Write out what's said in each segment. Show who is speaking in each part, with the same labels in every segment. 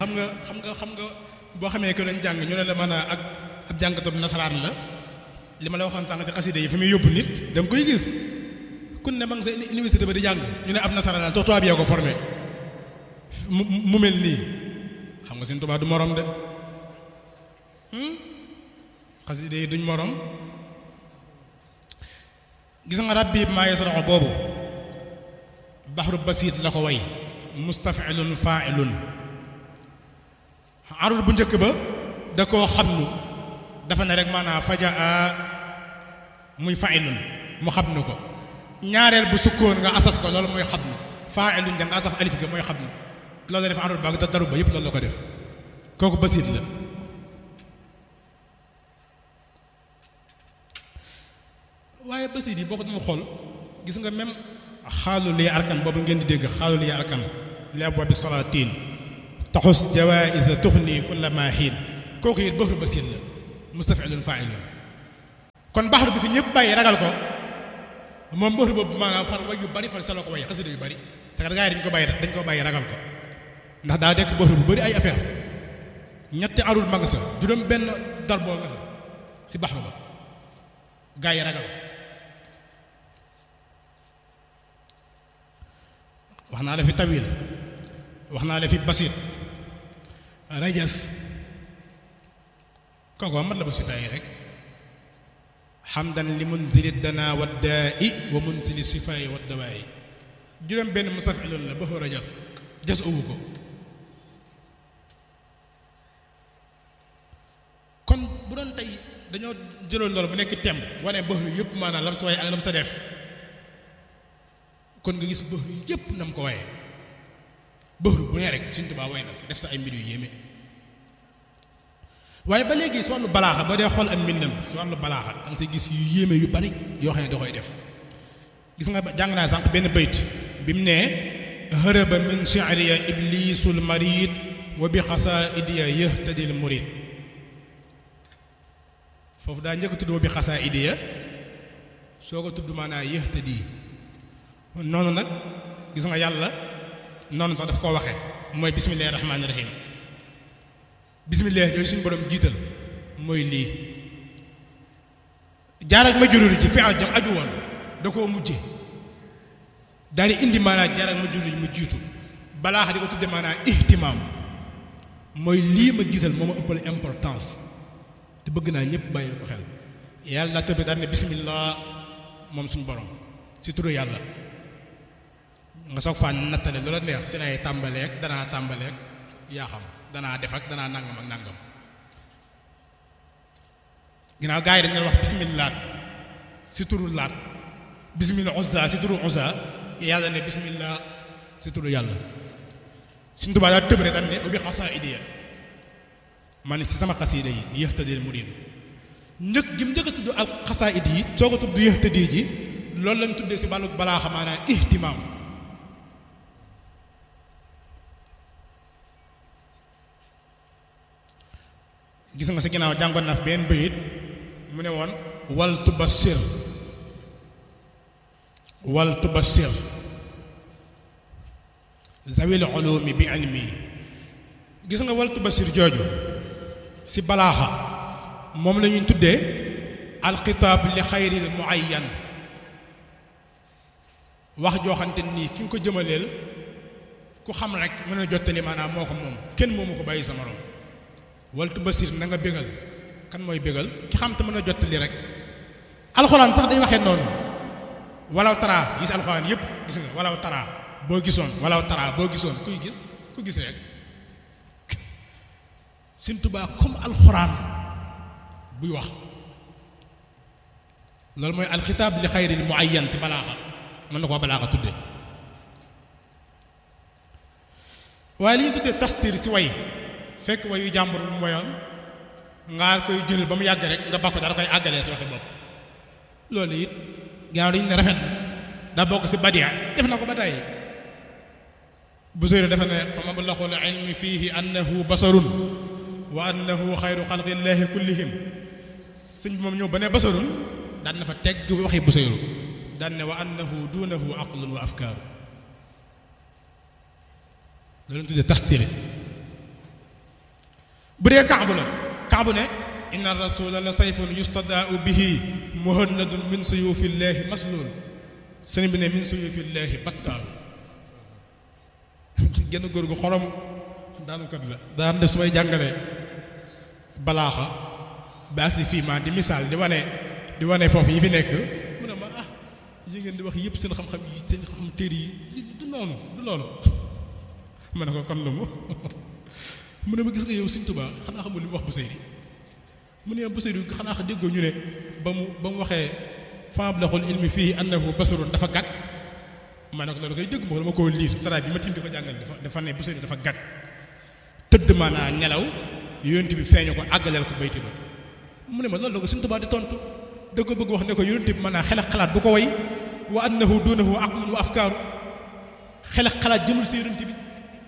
Speaker 1: xam nga boo xamee ko lañ jàng ñu ne la mën a ak ab jàngatob nasaraan la li ma la waxoon sànq ci xasida yi fa muy yóbbu nit da nga koy gis kun ne ma nga sa université ba di jàng ñu ne ab nasaraan la tubaab yee ko formé mu mel nii xam nga Sëñ Tuubaa du morom de xasida yi duñ morom gis nga rabbi maa yasraxu boobu baxru basiit la ko way mustafilun faailun arul bu njëkk ba da koo xam nu dafa ne rek maanaam fajaa muy faailun mu xam nu ko ñaareel bu sukkoon nga asaf ko loolu mooy xam nu faailun da nga asaf alif ga mooy xam nu loolu la def arul ba da daru ba yëpp loolu la ko def kooku basiit la waaye basiit yi boo ko doon xool gis nga même xaalu liy arkan boobu ngeen di dégg xaalu liy arkan li abwaa bi salaatiin taxus jawaïsa tuxni kulla ma xiin kooku it baxru basiit la mustafilun faailun kon baxru bi fi ñëpp bàyyi ragal ko moom baxru boobu maanaam far way yu bari far sa la ko way xasida yu bari te kat gaa yi dañ ko bàyyi ragal ko ndax daa dekk baxru bu bari ay affaire ñetti arul mag sa juróom benn dar boo nga sa si baxru ba gaa yi ragal wax naa la fi tawil wax naa la fi basit rajas kooku mat la ba sifaay rek xamdan li munzili dana waddaa'i wa munzili sifaay waddawaa'i juróom benn mustafilun la baxu rajas jas uwu ko kon bu doon tey dañoo jëloon loolu bu nekk tem wane baxru yëpp maanaam lam sa waaye ak lam sa def kon nga gis bëxru yépp na mu ko waaye bëxru bu ne rek Sëñ Tuubaa way na si def sa ay mbir yu yéeme waaye ba léegi si wàllu balaaxa boo dee xool am mbindam si wàllu balaaxa danga say gis yu yéeme yu bari yoo xam ne da koy def gis nga jàng naa sànq benn bayt bi mu ne hërëba min shi'riya iblisul marid wa bi xasaidiya yahtadil murid foofu daa njëkk tudd wa bi xasaidiya soo ko tudd maanaa yahtadi noonu nag gis nga yàlla noonu sax daf koo waxee mooy bismillaahi rahmaani rahiim bismillah yooyu suñu borom jiital mooy lii jaar ak majruur ji fi'al jam aju woon da koo mujje daal di indi maanaa jaar ak majruur ji mu jiitu balaax di ko tudde maanaa ihtimaam mooy lii ma jiital moo ma ëppal importance te bëgg naa ñëpp bàyyi ko xel yàlla tëb daal ne bismillah moom suñu borom si turu yàlla nga soog faa nattale loola neex si lay tàmbaleek yaa xam danaa def ak danaa nangam ak nangam ginnaaw gaa yi dañu wax bismillaat si turu laat bismillah uzza si turu uzza yàlla ne bismillah si turu yàlla Sëñ Tuubaa daa tëb rek dañ ne ubbi xasaidiya ma ne si sama xasiida yi yahtadil murid njëkk gi mu njëkk a tudd al xasaid yi soo ko tudd yahtadi ji loolu lañ tuddee si wàllu balaa xamaanaa ihtimaam gis nga si ginnaaw jàngoon na fi benn bayit mu ne woon wal tubassir zawil ulumi bi ilmi gis nga wal tubassir jooju si balaaxa moom la ñuy tuddee alxitaab li xayril muayyan wax joo xamante nii ki nga ko jëmaleel ku xam rek mën a jottali maanaam moo ko moom kenn moomu ko bàyyi sa morom waltu basir na nga bégal kan mooy bégal ki xam te mën a jottali rek alxuraan sax day waxee noonu walaw taraa gis alxuraan yëpp gis nga walaw taraa boo gisoon kuy gis ku gis rek Sëñ Tuubaa comme alxuraan buy wax loolu mooy alxitaab li xayril muayyan ci balaaxa mën na koo balaaxa tudde waaye li ñu tuddee tastir si way fekk wayu jàmbur bu mu wayoon nga koy jël ba mu yàgg rek nga bakko dara koy àggalee si waxe bopp loolu it gannaaw dañu ne rafet na daa bokk si badia def na ko ba tey bu seyru dafa ne fa mablaxul ilmi fiihi annahu basarun wa annahu xayru xalqillaahi kullihim sëñ bi moom ñëw ba ne basarun daan na fa tegg waxi bu seyru daan ne wa annahu duunahu aqlun wa afkaaru loolu ñu tuddee tastire bu dee Kaabu ne inna rasula la sayfun yustadaau bihi muhannadun min suyufillahi maslul sëriñ bi ne min suyufillahi battaaru genn góor gu xorom daanukat la daan def su may jàngale balaaxa ba agsi fii ma di misaal di wane foofu yi fi nekk mu ne ma yi ngeen di wax yëpp seen xam-xam yi seen xam téere yi du noonu du loolu ma ne ko kon lu mu ne ma gis nga yow Sëriñ Tuubaa xanaa xamul li mu wax Busayri mu ne Busayri xanaa déggoo ñu ne ba mu waxee fablaxul ilmi fii annahu basarun dafa gàtt ma ne ko loolu koy dégg ma dama koo liir saraay bi ma tiim di ko jàngale dafa ne Busayri dafa gàtt tëdd maanaa nelaw yonent bi feeñu ko àggaleel ko bayti ba mu ne ma loolu la ko Sëriñ Tuubaa di tontu da ko bëgg wax ne ko yonent bi maanaa xel ak xalaat du ko way wa annahu dunahu aqlun wa afkaaru xel ak xalaat jëmul si yonent bi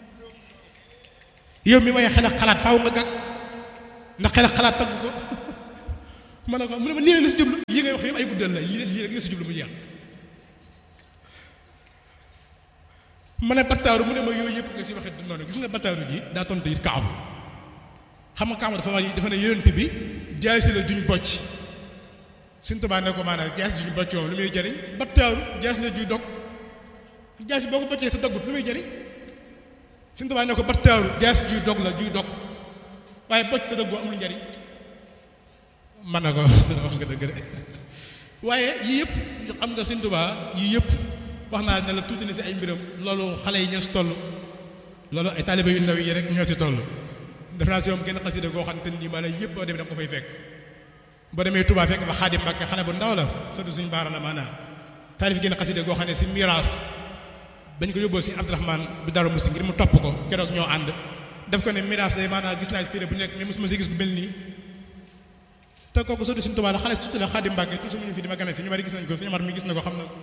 Speaker 1: yow mi waaye xel ak xalaat faaw nga gàgg ndax xel ak xalaat tagg ko ma ne ko mu ne ma lii la si jublu yi ngay wax yëpp ay guddal la lii rek la si jublu mu jeex ma ne battaaru mu ne ma yooyu yëpp nga si waxee du noonu gis nga battaaru ji daa tontu it Kaabu xam nga Kaabu dafa ne yonent bi jaasi la duñ bocc Sëriñ Tuubaa ne ko maanaam jaasi duñ bocc moom lu muy jëriñ battaaru jaasi la juy dog jaasi boo ko boccee sa doggut lu muy jëriñ Sëriñ Tuubaa ne ko battaaru jaasi juy dog la juy dog waaye bocc sa doggoo amul njëriñ man na ko wax nga dëgg de waaye yii yëpp xam nga Sëriñ Tuubaa yii yëpp wax naa ne la tuuti na si ay mbiram loolu xale yi ñoo si toll loolu ay taalibe yu ndaw yi rek ñoo si toll def naa si moom genn xasida goo xam te nii maanaam yëpp boo demee da nga ko fay fekk boo demee Touba fekk fa Xaadim Mbàkke xale bu ndaw la surtout suñu baara la maanaam taalif genn xasida goo xam ne si miraas bañ ko yóbboo si Abdourahman bu Daaru Musti ngir mu topp ko keroog ñoo ànd def ko ne miraas day maanaam gis naa si téere bu nekk mais mosuma si gis bu mel nii te kooku surtout suñu Touba la xale tuuti la Xaadim Mbàkke toujours mu ñu fi di ma gane si ñu bari gis nañ ko suñu mar mi gis na ko xam na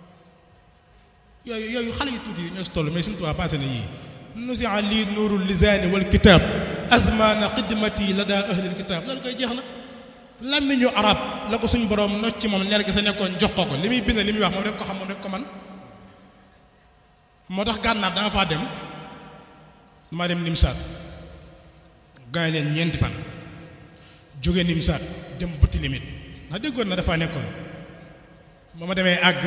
Speaker 1: yooyu xale yu tuuti yi ñoo si toll mais Sëriñ Tuubaa passé na yii nusia lii nuurul lisaani wal kitaab azmana xidmati la daa ahlil kitaab loolu koy jeex na làmmiñu arab la ko suñu borom nocc ci moom leer gi sa nekkoon jox ko li muy bind li muy wax moom rek ko xam moom rek ko man moo tax gànnaar dama faa dem maa dem Nimsaat gaañ leen ñeenti fan jóge Nimsaat dem bëtti limite ndax déggoon na dafaa nekkoon ba ma demee àgg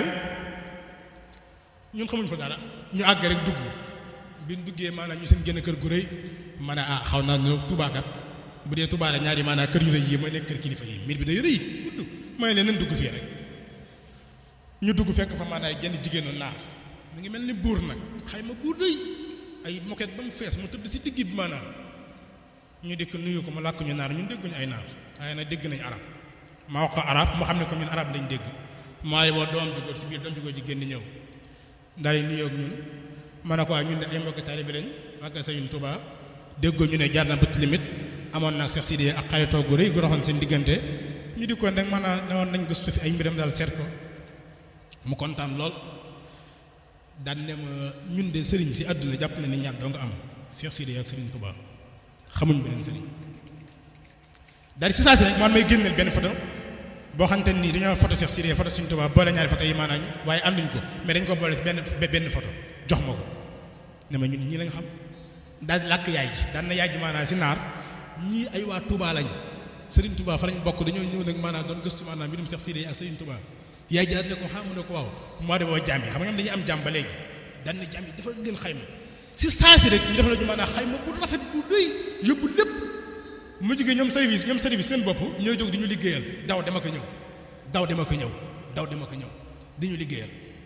Speaker 1: ñun xamuñ fa dara ñu àgg rek dugg bi ñu duggee maanaam ñu seen génn kër gu rëy ma ne xaw naa ne tubaakat bu dee Touba la ñaari maanaam kër yu rëy yi mooy nekk kër kilifa yi mbir bi day rëy gudd mooy leen nañ dugg fii rek ñu dugg fekk fa maanaam jenn jigéenu naar mi ngi mel ni buur nag xayma buur rëy ay moquette ba mu fees mu tëdd si digg bi maanaam ñu dikk nuyu ko mu làkk ñu naar ñun dégguñu ay naar waaye nag dégg nañ arab ma wax ko arab mu xam ne ko ñun arab lañ dégg maa ngi woo doom jugóor ci biir doom jugóor ji génn ñëw daal di nuyoo ak ñun ma ne ko ñun ne ay mbokki taalibe lañ ak Sëriñ Tuubaa déggoo ñu ne jaar na bët limite amoon nag Cheikh Sidiye ak xaritoo gu rëy gu roxoon seen diggante ñu di ko rek maanaam ne woon nañ gëstu fi ay mbiram daal seet ko mu kontaan lool daan ne ma ñun de sëriñ si àdduna jàpp na ni ñaar doo nga am Cheikh Sidiye ak Sëriñ Tuubaa xamuñ beneen sëriñ daal di si saa si rek man may génneel benn photo boo xamante nii dañoo photo Cheikh Sidiye photo Sëriñ Tuubaa boole ñaari photo yi maanaam waaye ànduñ ko mais dañ ko boole si benn photo jox ma ko ne ma ñun ñii lañ xam daal di làkk yaay ji daan na yaay ji maanaam si naar ñii ay waa Touba lañ Sëriñ Tuubaa fa lañ bokk dañoo ñëw nag maanaam doon gëstu maanaam mbirum Cheikh Sidiye ak Sëriñ Tuubaa yaay ji daal ne ko mu ne ko waaw moo de boo jaam yi xam nga ñoom dañuy am jaam ba léegi daan na jaam yi dafa leen xayma si saa si rek ñu defal la ñu maanaam xayma bu rafet bu doy yóbbu lépp mu jigéen ñoom service seen bopp ñoo jóg di ñu liggéeyal daw dama ko ñëw daw dama ko ñëw daw dama ko ñëw di ñu liggéeyal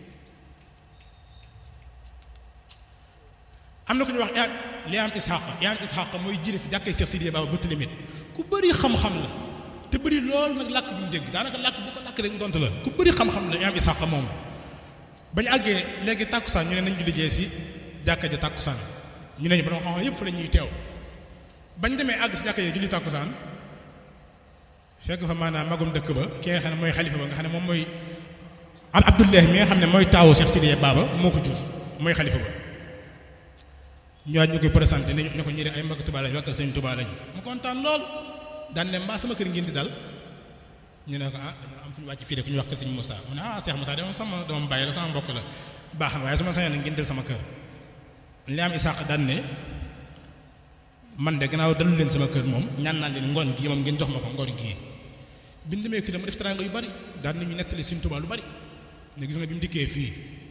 Speaker 1: am na ku ñu wax Liam Ishaqa mooy jiite si jàkkee Cheikh Sidiye Baba bëtt limite ku bëri xam-xam la te bëri lool nag làkk bu ñu dégg daanaka làkk bu ko làkk rek donte la ku bëri xam-xam la Liam Ishaqa moom ba ñu àggee léegi tàkkusaan ñu ne nañ ñu liggéey si jàkka ja tàkkusaan ñu ne ñu ba doon xam yëpp fa la ñuy teew bañ demee àgg si jàkka ja julli tàkkusaan fekk fa maanaam magum dëkk ba ki nga xam ne mooy xalifa ba nga xam ne moom mooy al Abdullahi mi nga xam ne mooy taawu Cheikh Sidiye Baba moo ko jur mooy xalifa ba ñëwaat ñu koy présenté ne ko ñi ay mag Touba lañ wakkal Sëriñ Touba lañ mu kontaan lool daan ne mbaa sama kër ngeen di dal ñu ne ko dañoo am fu ñu wàcc fii de ku ñu wax ko Sëriñ Moussa mu ne Cheikh Moussa de moom sama doom bàyyi la sama mbokk la baax na waaye su ma sañoon nag ngeen del sama kër li am Isaac daan ne man de gannaaw dalu leen sama kër moom ñaan naa leen ngoon gii moom ngeen jox ma ko ngoon gii bi ñu demee kii dama def teraanga yu bari daan nañu nettali Sëriñ Tuubaa lu bari ne gis nga bi mu dikkee fii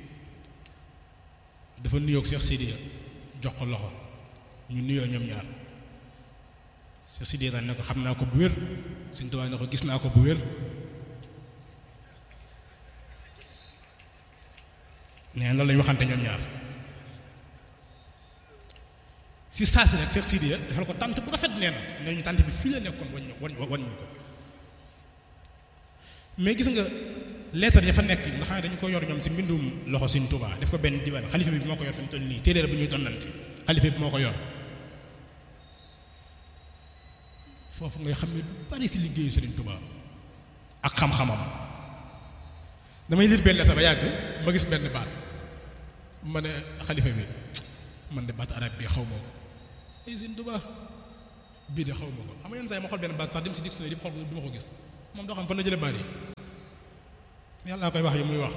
Speaker 1: dafa nuyoo ak Cheikh Sidiya jox ko loxo ñu nuyoo ñoom ñaar Cheikh Sidiya daan ne ko xam naa ko bu wér Sëriñ Tuubaa ne ko gis naa ko bu wér nee na lañu waxante ñoom ñaar si saa si rek Cheikh Sidiya defal ko tànt bu rafet nee na ñu tànt bi fii la nekkoon wañ ñu ko mais gis nga leetar ya fa nekk nga xam ne dañu ko yor ñoom ci mbindum loxo Sëriñ Tuubaa def ko benn diwaan xalifa bi moo ko yor fi mu toll nii téere bu ñuy donnante xalifa bi moo ko yor foofu ngay xam ne lu bari ci liggéeyu Sëriñ Tuubaa ak xam-xamam damay liir benn leetar ba yàgg ma gis benn baat ma ne xalifa bi man de baat arab bi xaw ma ko ay Sëriñ Tuubaa bii de xaw ma ko xam nga yenn saa yi ma xool benn baat sax dem ci dictionnaire yi xool ko du ma ko gis moom doo xam fan la jële baat yi yàlla koy wax yi muy wax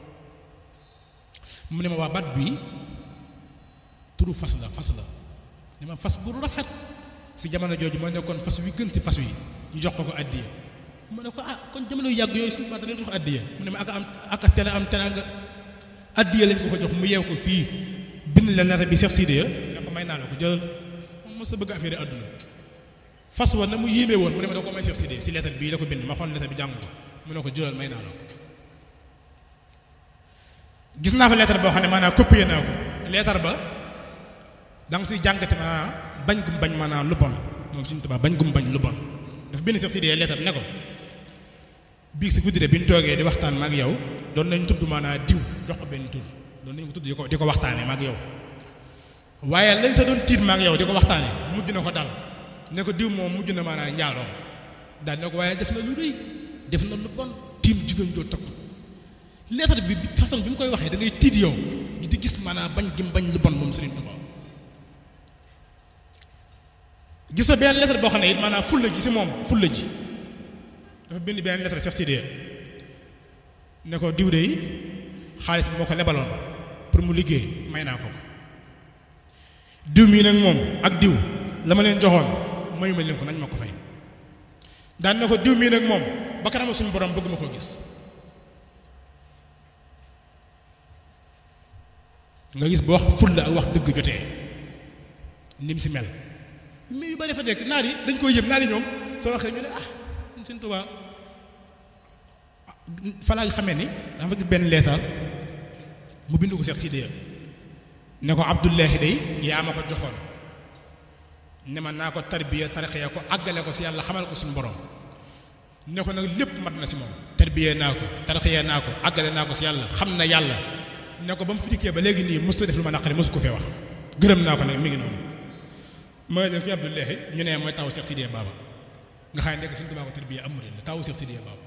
Speaker 1: mu ne ma waa baat bi turu fas la ne ma fas bu rafet si jamono jooju moo nekkoon fas wi gën ci fas wi ñu jox ko addiya mu ne ko kon jamono yu yàgg yooyu suñu baat dañu jox addiya mu ne ma ak teel am teraanga addiya lañ ko jox mu yeew ko fii bind la lettre bi Cheikh Sidiya ne ko may naa la ko jëlal moom mos a bëgg affaire àdduna fas wa na mu yéemee woon mu ne ma da ko may Cheikh Sidiya si lettre bii la ko bind ma xool lettre bi jàng ko mu ne ko jëlal may naa la ko gis naa fa lettre boo xam ne maanaam copié naa ko lettre ba da nga siy jàngate maanaam bañ gum bañ maanaam lu bon moom Sëriñ Tuubaa bañ gum bañ lu bon dafa bind Cheikh Sidiya lettre ne ko bii si guddi de bi ñu toogee di waxtaan ma ak yow doon nañ tudd maanaam diw jox ko benn tur doon nañ ko tudd di ko waxtaanee ma ak yow waaye lañ sa doon tiit ma ak yow di ko waxtaanee mujj na ko dal ne ko diw moom mujj na maanaam njaaloo daal ne ko waaye def na lu rëy def na lu bon tiim jigéen joo takku lettre bi façon bi mu koy waxee da ngay tiit yow di gis maanaam bañ gi bañ lu bon moom Sëriñ Tuubaa gis na benn lettre boo xam ne it maanaam fulla ji si moom fulla ji dafa bind benn lettre Cheikh Sidiya ne ko diw de xaalis bi moo ko lebaloon pour mu liggéey may naa ko diw mii nag moom ak diw la ma leen joxoon mayu ma leen ko nañ ma ko fay daan ne ko diw mii nag moom ba kanam suñu borom bëgg ma koo gis nga gis bu wax fulla ak wax dëgg jotee ni mu si mel mais yu bari fa nekk naar yi dañ koy yëm naar yi ñoom soo waxee ñu ne Sëriñ Tuubaa fa laa xamee ni dama gis benn leetar mu bind ko Cheikh Sidiya ne ko Abdullahi day yaa ma ko joxoon ne ma naa ko tarbiya tarixiya ko àggale ko si yàlla xamal ko suñu borom ne ko nag lépp mat na si moom tarbiya naa ko tarixiya naa ko àggale naa ko si yàlla xam na yàlla ne ko ba mu fi dikkee ba léegi nii mosut a def lu ma naqari mosu ko fee wax gërëm naa ko nag mi ngi noonu mooy leen ko Abdullahi ñu ne mooy tawu Cheikh Sidiya Baba nga xam ne nekk Sëriñ Tuubaa ko tarbiya amul la tawu Cheikh Sidiya Baba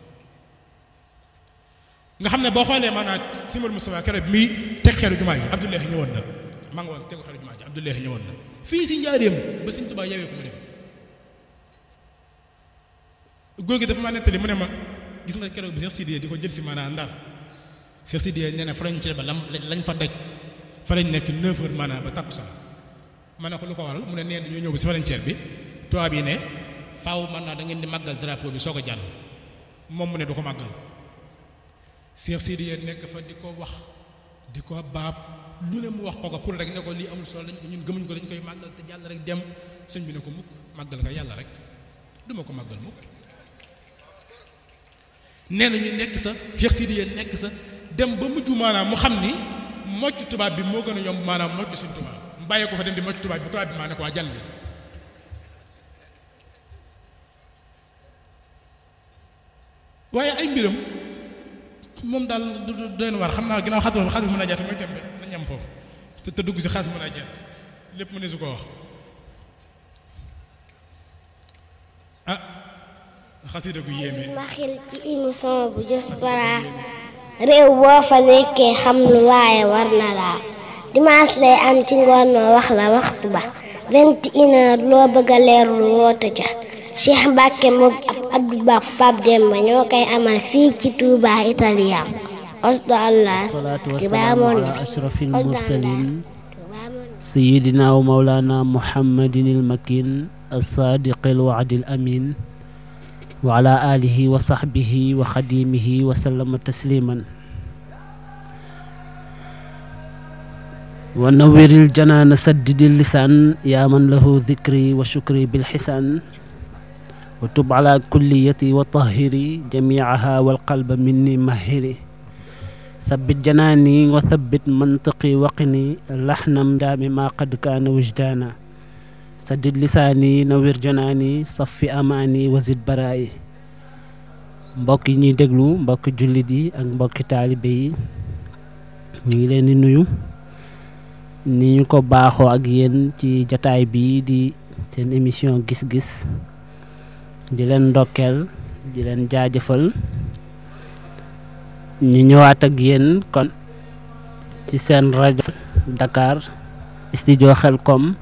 Speaker 1: nga xam ne boo xoolee maanaam Simon Moustapha keroog bi muy teg xeeru jumaa ji Abdullahi ñëwoon na maa ngi woon tegu xeeru jumaa ji Abdullahi ñëwoon na fii si njaareem ba Sëriñ Tuubaa yewee ko mu dem góor gi dafa maa nettali mu ne ma gis nga keroog bi Cheikh Sidiya di ko jël si maanaam Ndar Cheikh Sidiya nee na frontière ba lañ fa daj fa lañ nekk 9 heures maanaam ba takkusaan ma ne ko lu ko waral mu ne nee dañoo ñëw ba si frontière bi tubaab yi ne faaw man naa da ngeen di màggal drapeau bi soog a jàll moom mu ne du ko màggal Cheikh Sidiya nekk fa di ko wax di ko baab lu ne mu wax ko pour rek ne ko lii amul solo ñun gëmuñ ko dañ koy màggal te jàll rek dem sëñ bi ne ko mukk màggal nga yàlla rek duma ko màggal mukk nee na ñu nekk sa Cheikh Sidiya nekk sa dem ba mujj maanaam mu xam ni mocc tubaab bi moo gën a yomb maanaam mocc suñ tubaab mu bàyyee ko fa dem di mocc tubaab bi tubaab bi maa ne ko waa jàll leen waaye ay mbiram moom daal doon war xam naa ginnaaw xat bi mën a jaat mooy tembe nañ am foofu te dugg si xat mën a jaat lépp mu ne su ko wax xasida gu yéeme
Speaker 2: ma xel ci émission bu Diaspora réew boo fa nekkee xam lu waaye war na laa dimanche lay am ci ngoon noo wax la waxtu ba 21h loo bëgg a leerlu woote ca Cheikh Mbacke moom ab Abdou Ba Pape Demba ñoo koy amal fii ci Touba Italien osdo Allah
Speaker 3: salaatu wasalaamu ala ashrafil mursalin سيدنا ومولانا محمد المكين الصادق الوعد الأمين وعلى آله وصحبه وخديمه وسلم تسليما ونور الجنان سدد اللسان يا من له ذكري وشكري بالحسان وتب على كليتي وطهري جميعها والقلب مني مهري ثبت جناني وثبت منطقي وقني لحنا مدام ما قد كان وجدانا سدد لساني نوير جناني صفي أماني وزد برائي mbokk yi ñuy déglu mbokk jullit yi ak mbokki taalibe yi ñu ngi leen di nuyu ni ñu ko baaxoo ak yéen ci jataay bi di seen émission gis-gis di leen ndokkeel di leen jaajëfal ñu ñëwaat ak yéen kon ci seen rajo Dakar studio Xelkom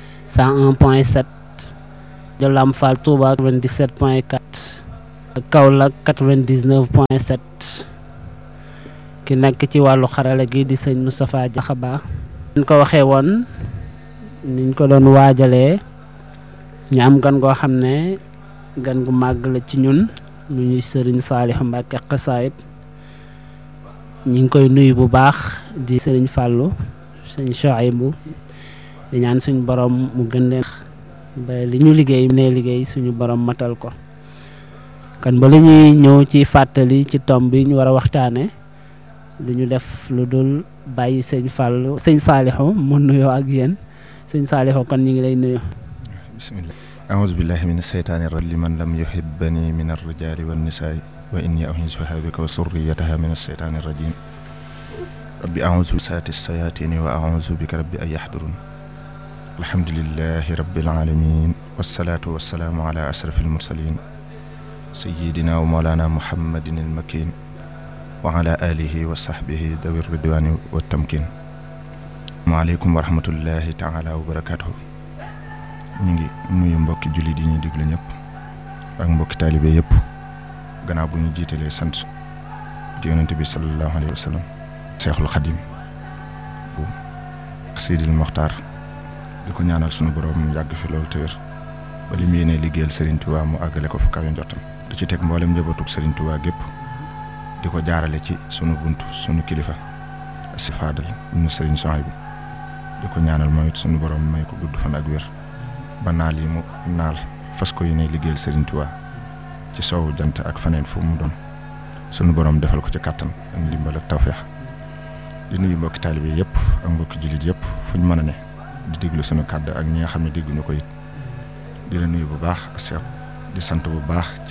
Speaker 3: 101.7 de Lamp Fall Touba 97.4 Kaolack 99.7 ki nekk ci wàllu xarala gi di sëñ Moustapha Diakhaba ñu ko waxee woon niñ ko doon waajalee ñu am gan goo xam ne gan gu màgg la ci ñun mu ñuy sëriñ Saliou Mbacké Xasaayid ñi ngi koy nuyu bu baax di sëriñ Fallou sëñ Chouaïbou di ñaan suñu borom mu gën leen ba li ñu liggéey ne liggéey suñu borom matal ko kan ba li ñuy ñëw ci fàttali ci tomb bi ñu war a waxtaane lu ñu def lu dul bàyyi sëñ Fallou sëñ Saliou mu nuyoo ak yéen sëñ Saliou kon ñu ngi lay nuyu.
Speaker 4: bismillah a'uuzu billahi mina shaytaani rajiim liman lam yuhibbani min ar-rijaali wan-nisaa'i wa inni u'iizuhaa bika wa zurriyyatahaa mina shaytaani rajiim rabbi a'uuzu bisaati sayaatini wa a'uuzu bika rabbi an yahduruun alhamdulillahi rabbil aalamiin wassalaatu wassalaamu alaa ashrafil mursaliin sayyidina wa mawlaana muhammadin al-makiin wa ala alihi wa sahbihi dawi ridwaani wa tamkiin maaleykum wa rahmatullahi taala wa barakaatuhu ñu ngi nuyu mbokki jullit yi ñuy déglu ñëpp ak mbokki taalibe yëpp gannaaw bu ñu jiitalee sant ci yonent bi sallallahu alayhi wa sallam Seexul Xadim bu Sidil Moxtaar di ko ñaanal sunu borom yàgg fi loolu te wér ba li mu yéenee liggéeyal Serigne Touba mu àggale ko fu kawe njottam di ci teg mboolem njabootug Serigne Touba gépp di ko jaarale ci sunu buntu sunu kilifa si Fadal ñu Serigne Souhaïbou di ko ñaanal mooy it sunu borom may ko gudd fan ak wér ba naal yi mu naal fas ko yéene liggéeyal Serigne Touba ci soowu jant ak faneen fu mu doon sunu borom defal ko ci kàttan ak ndimbal ak tawféex di nuyu mbokki taalibe yëpp ak mbokki jullit yëpp fu ñu mën a ne di déglu sunu kàddu ak ñi nga xam ne dégguñu ko it di la nuyu bu baax Cheikh di sant bu baax ci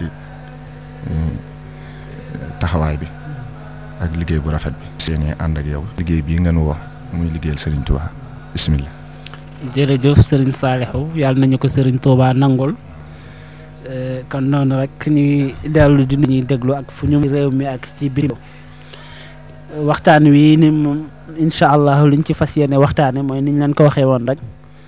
Speaker 4: taxawaay bi ak liggéey bu rafet bi. seenee ànd ak yow liggéey bii nga nu woo muy liggéeyal Serigne Touba bismillah.
Speaker 3: jërëjëf Serigne Saliou yàlla nañu ko Serigne Touba nangul kon noonu rek ñuy dellu di ñuy déglu ak fu ñu réew mi ak ci biir waxtaan wi ni moom incha allah liñ ci fas yéene waxtaane mooy niñ leen ko waxee woon rek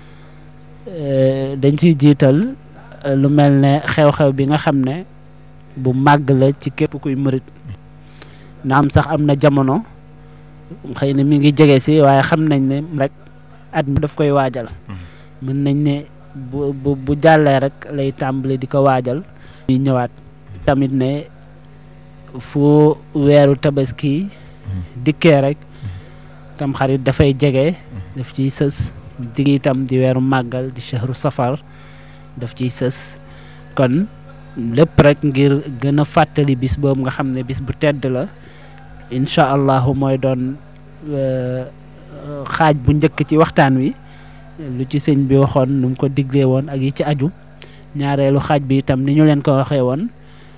Speaker 3: dañ ciy jiital lu mel ne xew-xew bi nga xam ne bu màgg la ci képp kuy murit naam sax am na jamono xëy na mi ngi jege si waaye xam nañ ne rek at mi daf koy waajal mën nañ ne bu jàllee rek lay tàmbali di ko waajal ñuy ñëwaat tamit ne fu weeru tabaski dikkee rek tam xarit dafay jege daf ciy sës digg itam di weeru màggal di shahru safar daf ciy sës kon lépp rek ngir gën a fàttali bis boobu nga xam ne bis bu tedd la incha allahu mooy doon xaaj bu njëkk ci waxtaan wi lu ci sëñ bi waxoon nu mu ko diglee woon ak yi ci aju ñaareelu xaaj bi itam ni ñu leen ko waxee woon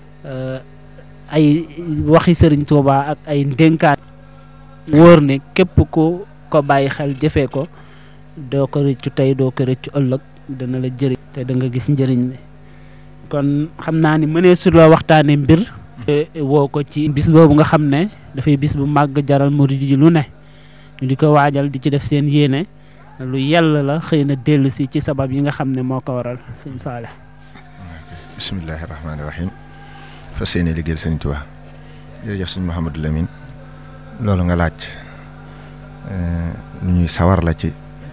Speaker 3: ay waxi sëriñ Touba ak ay ndénkaan wóor ne képp ku ko bàyyi xel jëfee ko doo ko rëccu tey doo ko rëccu ëllëg dana la jëriñ te da nga gis njëriñ li kon xam naa ni mënee su la waxtaane mbir woo ko ci bis boobu nga xam ne dafay bis bu màgg jaral murid yi lu ne ñu di ko waajal di ci def seen yéene lu yell la xëy na dellu si ci sabab yi nga xam ne moo ko waral sëñ Saalih.
Speaker 4: bismillahi rahmaani rahim fas yéene liggéeyal sëñ Tuubaa jërëjëf sëñ Mouhamadou Lamine loolu nga laaj lu ñuy sawar la ci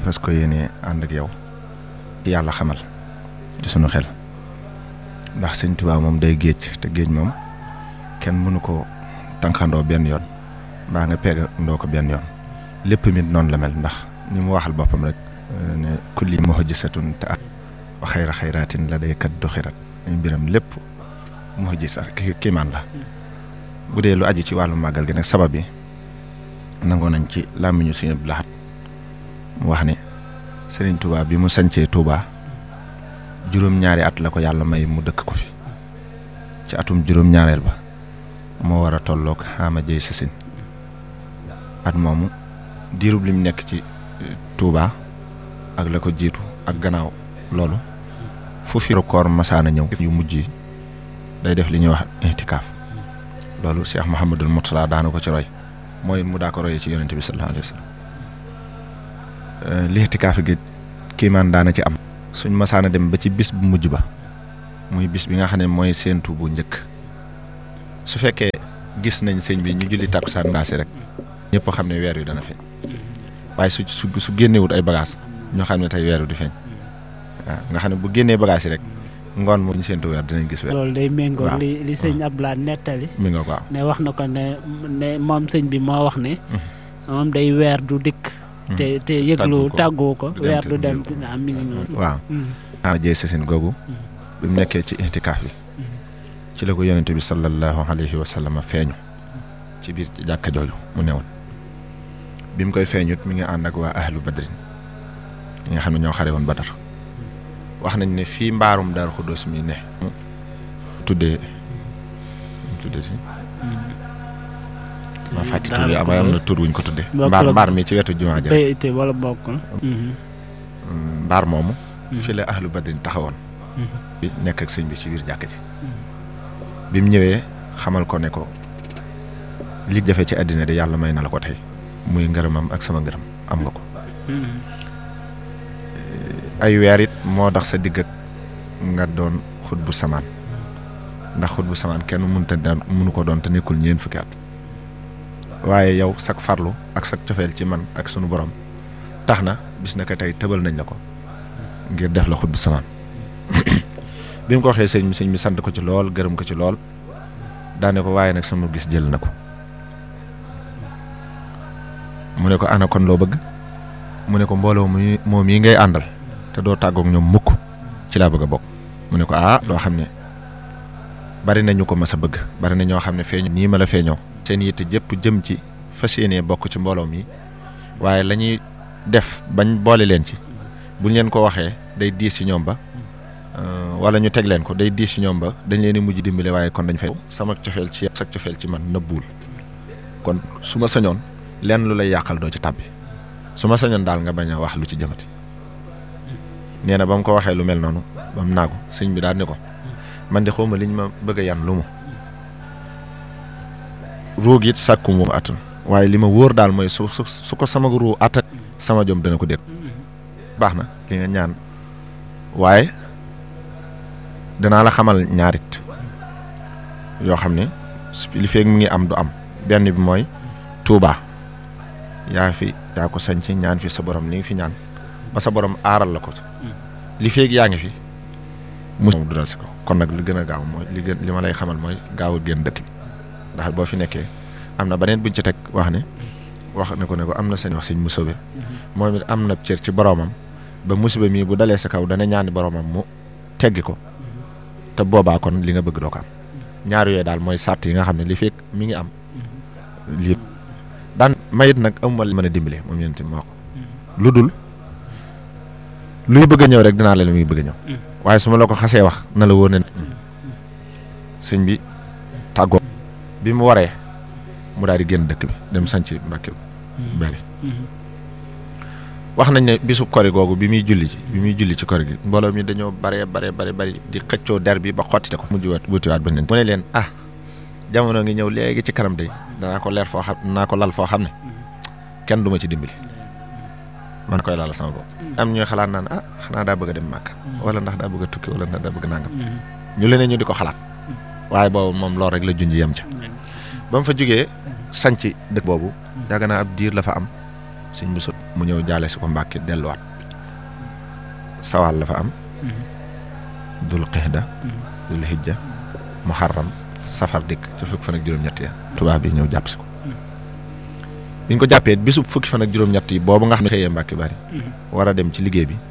Speaker 4: fas ko yéene ànd ak yow ci yàlla xamal ci sunu xel ndax sëñ Tuubaa moom day géej te géej moom kenn mënu ko tànqandoo benn yoon mbaa nga peegandoo ko benn yoon lépp mit noonu la mel ndax ni mu waxal boppam rek ne kulli muhjisatun te wa xayra xayraatin la day kat du xirat ay mbiram lépp muhjisa kiimaan la bu dee lu aju ci wàllu màggal gi nag sabab bi nangoo nañ ci làmmiñu Sëñ Abdou Lahad mu wax ne Sëriñ Tuubaa bi mu sancee Tuubaa juróom-ñaari at la ko yàlla may mu dëkk ko fi ci atum juróom-ñaareel ba moo war a tolloog xaama jëy sasin at moomu diirub lim nekk ci Tuubaa ak la ko jiitu ak gannaaw loolu fu fi koor masaana ñëw yu mujj yi day def li ñuy wax itikaaf loolu Cheikh Mouhamadul Mourtala daana ko ci roy mooy mu daa ko royee ci yonente bi sallallahu alayhi wa sallam li itikaaf gi kiimaan daana ci am suñ masaana dem ba ci bis bu mujj ba muy bis bi nga xam ne mooy séentu bu njëkk su fekkee gis nañ sëñ bi ñu julli tàkkusaan ngaasi rek ñëpp xam ne weer wi dana feeñ waaye su génnewut ay bagage ñoo xam ne tey weer wi di feeñ waaw nga xam ne bu génnee bagage yi rek ngoon mu ñu séentu weer dinañ gis weer.
Speaker 3: loolu day méngoo li sëñ Abdou Lahad nettali.
Speaker 4: mi nga ko
Speaker 3: ne wax na ko ne moom sëñ bi moo wax ne. moom day weer du dikk. te yëglu tàggoo ko weer du dem dina am mi ngi noonu.
Speaker 4: waaw. ah jëy sasin googu. bi mu nekkee ci itikaaf bi. ci la ko yonente bi sallallahu alayhi wa sallam feeñu. ci biir jàkka jooju mu newoon. bi mu koy feeñut mi ngi ànd ak waa ahlu badrin ñi nga xam ne ñoo xare woon Badar. wax nañ ne fii mbaarum Daaru Xuddoos mi ne. tuddee si. ma fàtti tur yi am na tur wuñ ko tuddee. mbaar mi ci wetu jumaa ji
Speaker 3: wala bokkul.
Speaker 4: mbaar moomu. fi la ahlu badrin taxawoon. bi nekk ak sëñ bi ci biir jàkk ji. bi mu ñëwee xamal ko ne ko li jafe ci àddina de yàlla may na la ko tey muy ngërëmam ak sama ngërëm am nga ko. ay weer it moo tax sa digg nga doon xutbu samaan ndax xutbu samaan kenn mënu ko doon te nekkul ñeent fukki at waaye yow sak farlu ak sak cofeel ci man ak sunu borom tax na bis na ko tey tëbal nañ la ko ngir def la xutbu samaan bi mu ko waxee sëñ bi sant ko ci lool gërëm ko ci lool daane ko waaye nag sama gis jël na ko mu ne ko ana kon loo bëgg mu ne ko mbooloo moom yi ngay àndal te doo tàggoog ñoom mukk ci laa bëgg a bokk mu ne ko loo xam ne bari nañu ko mas a bëgg bari na ñoo xam ne feeñu nii ma la feeñoo seen yitte jëpp jëm ci fas yéenee bokk ci mbooloo mi waaye la ñuy def bañ boole leen ci buñ leen ko waxee day diis ci ñoom ba wala ñu teg leen ko day diis ci ñoom ba dañ leen di mujj dimbale waaye kon dañ fay sama cofeel ci sa cofeel ci man nëbbuwul kon su ma sañoon lenn lu lay yàqal doo ci tàbbi su ma sañoon daal nga bañ a wax lu ci jëmati nee na ba mu ko waxee lu mel noonu ba mu naagu sëñ bi daal ni ko man de xawma liñ ma bëgg a yan lu mu ruug it sàkku mu atun waaye li ma wóor daal mooy su ko sama ruu attan sama jom dana ko dégg baax na li nga ñaan waaye danaa la xamal ñaarit yoo xam ne li feeg mi ngi am du am benn bi mooy Tuubaa yaa ko sañ ci ñaan fi sa borom li nga fi ñaan ba sa borom aaral la ko li feeg yaa ngi fi mu du dal si ko kon nag li gën a gaaw mooy li ma lay xamal mooy gaawul génn dëkk bi ndax boo fi nekkee am na beneen buñ ci teg wax ne ko am na sañ wax sëñ musobe moom it am na cër ci boromam ba musiba mii bu dalee sa kaw dana ñaani boromam mu teggi ko te boobaa kon li nga bëgg doo ko am ñaar yooyu daal mooy sàrt yi nga xam ne li feeg mi ngi am lii daan mayit nag amuma mën a dimbale moom yéen tamit moo ko lu dul luy bëgg a ñëw rek dinaa la mi ngi bëgg a ñëw waaye su ma la ko xasee wax na la wóor ne sëñ bi tàggoo bi mu waree mu daal di génn dëkk bi dem sanc Mbàkke bari wax nañ ne bisu kori googu bi muy julli ci kori gi mbooloo mi dañoo bare di xëccoo der bi ba xottite ko mujj wutiwaat beneen mu ne leen jamono ngi ñëw léegi ci kanam day danaa ko lal foo xam ne kenn duma ci dimbali man koy laal sama bopp am ñuy xalaat naan xanaa daa bëgg a dem Màkka wala ndax daa bëgg a tukki wala ndax daa bëgg nangam ñu leen ñu di ko xalaat waaye boobu moom loolu rek la junj yem ca ba mu fa jógee sanc dëkk boobu yàgg naa ab diir la fa am sëñ bu mu ñëw jaale si ko Mbàkke delluwaat sawal la fa am dul qixda dul hijja muharram safar dikk ca fukki fan ak juróom-ñett ya tubaab bi ñëw jàpp si ko biñ ko jàppee bisub fukki fan ak juróom-ñett yi boobu nga xam ne xëyee Mbàkke Bari war a dem ci liggéey bi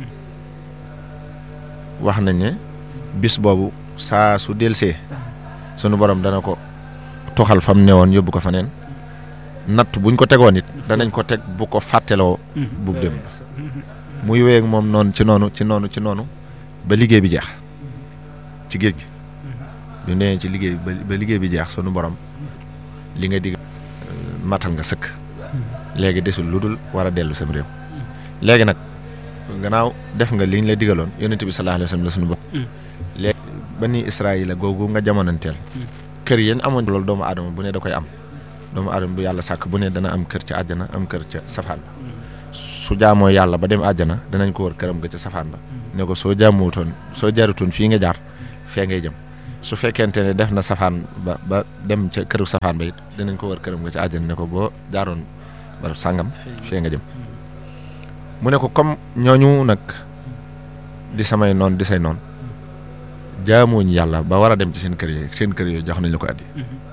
Speaker 4: wax nañ ne bis boobu saa su delsee sunu borom dana ko toxal fam newoon yóbbu ko fa neen natt buñ ko tegoon it danañ ko teg bu ko fàtteloo bu dem muy wéy ak moom noonu ci noonu ba liggéey bi jeex ci géej gi bi nee ci liggéey ba liggéey bi jeex sunu borom li nga dig matal nga sëkk léegi desul lu dul war a dellu sam réew léegi nag gannaaw def nga liñ la digaloon yonent bi sallallahu alayhi wa sallam la sunu borom léegi bani Israayila googu nga jamonanteel kër yéen amoon loolu doomu aadama bu ne da koy am doomu aadama bu yàlla sàkk bu ne dana am kër ca àjjana am kër ca safaan ba su jaamoo yàlla ba dem àjjana danañ ko wër këram nga ca safaan ba ne ko soo jaamuwutoon soo jarutoon fii nga jaar fee ngay jëm su fekkente ne def na safaan ba dem ca këru safaan ba it dinañ ko wër këram nga ca àjjana ne ko boo jaaroon barab sàngam fee nga jëm mu ne ko comme ñooñu nag di samay noon di say noon jaamuñ yàlla ba war a dem ci seen kër yooyu jox nañ la ko addi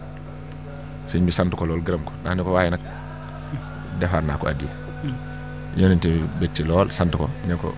Speaker 4: sëñ bi sant ko loolu gërëm ko daa ne ko waaye nag defaat naa ko addi yonente bi bëgg ci lool sant ko ne ko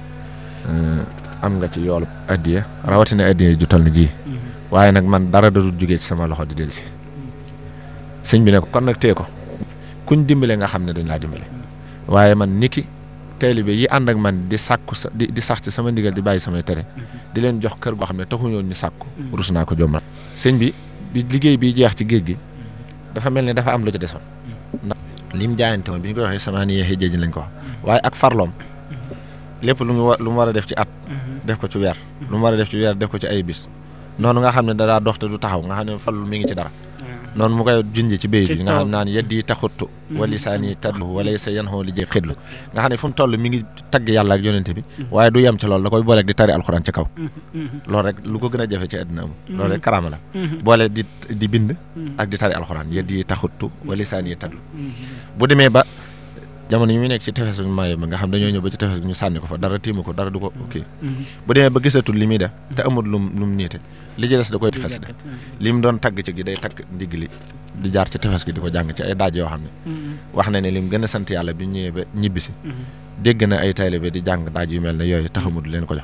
Speaker 4: am nga ci yoolu addiya rawatina addiya ju toll na ji waaye nag man dara da dul jógee ci sama loxo di dellu si sëñ bi ne ko kon nag tee ko kuñ dimbale nga xam ne dañ laa dimbale waaye man niki taalibe yi ànd ak man di sàkku di sax ci sama ndigal di bàyyi samay tere di leen jox kër goo xam ne taxuñoon ñu sàkku rus naa ko jommal sëñ bi liggéey bi jeex ci géej gi dafa mel ne dafa am lu ci desoon ndax lim jaayante woon bi ñu koy waxee sama ni yeexee jéej lañ ko wax waaye ak farloom lépp lu mu war a def ci at def ko ci weer lu mu war a def ci weer def ko ci ay bis noonu nga xam ne daa dox te du taxaw nga xam ne fallu mi ngi ci dara noonu mu koy junj ci béy bi nga xam naan yeddi taxuttu wala lisaani tadlu wala sa yan xoo li jëy xidlu nga xam ne fu mu toll mi ngi tagg yàlla ak yonente bi waaye du yem ci loolu da koy booleeg di tari alxuraan ci kaw loolu rek lu ko gën a jafe ci àddina amul loolu rek karaama la boole di bind ak di tari alxuraan yeddi taxuttu wala lisaani tadlu bu demee ba jamono yi muy nekk ci tefesu maayo ba nga xam dañoo ñëw ba ci tefes ñu sànni ko fa dara tiimu ko dara du ko kii bu demee ba gisatul li muy def te amul lum niite li ci des da koy xes de li mu doon tagg ci gi day tagg ndigg li di jaar ci tefes gi di ko jàng ci ay daaj yoo xam ne wax na ne lim gën a sant yàlla bi ñëwee ba ñibbisi dégg na ay taalibe di jàng daaj yu mel ne yooyu taxamul leen ko jox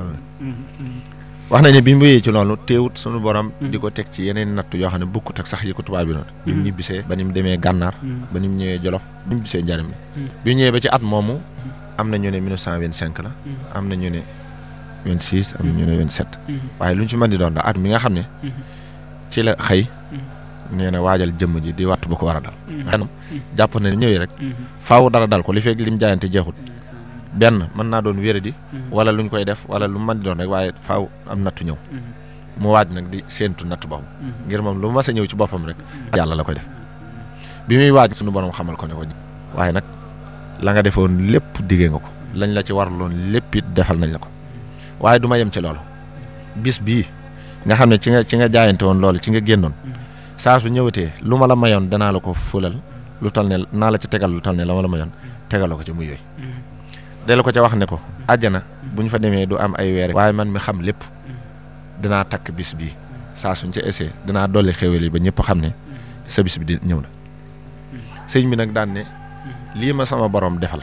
Speaker 4: wax nañ ne bi mu wéyee ci loolu teewut sunu borom di ko teg ci yeneen nattu yoo xam ne bukkut ak sax yi ko tubaab bi noonu bi mu ñibbisee ba ni mu demee gànnaar ba ni mu ñëwee jolof bi mu ñibbisee njariñ bi mu ñëwee ba ci at moomu am na ñu ne 1925 la am na ñu ne 26 am na ñu ne 27 waaye lu ñu ci mën di doon daal at mi nga xam ne ci la xëy nee na waajal jëmm ji di wattu ba ko war a dal xanam jàpp na ne ñëwee rek faaw dara dal ko li fekk lim jaayante jeexut benn mën naa doon wéradi wala luñ koy def wala lu mën di doon rek waaye faaw am nattu ñëw mu waaj nag di séentu nattu boobu ngir moom lu mas a ñëw ci boppam rek yàlla la koy def bi muy waaj suñu borom xamal ko ne ko waaye nag la nga defoon lépp diggee nga ko lañ la ci warloon lépp it defal nañ la ko waaye du ma yem ci loolu bis bii nga xam ne ci nga jaayante woon loolu ci nga génnoon saa su ñëwatee lu ma la mayoon danaa la ko fulal lu toll ne naa la ci tegal lu toll ne la ma la mayoon tegaloo ko ci muy yooyu delloo ko ca wax ne ko àjjana bu ñu fa demee du am ay weer waaye man mi xam lépp dinaa takk bis bii saa suñ ca essayé dinaa dolli xéwal yi ba ñëpp xam ne sa bis bi di ñëw na sëñ bi nag daan ne lii ma sama borom defal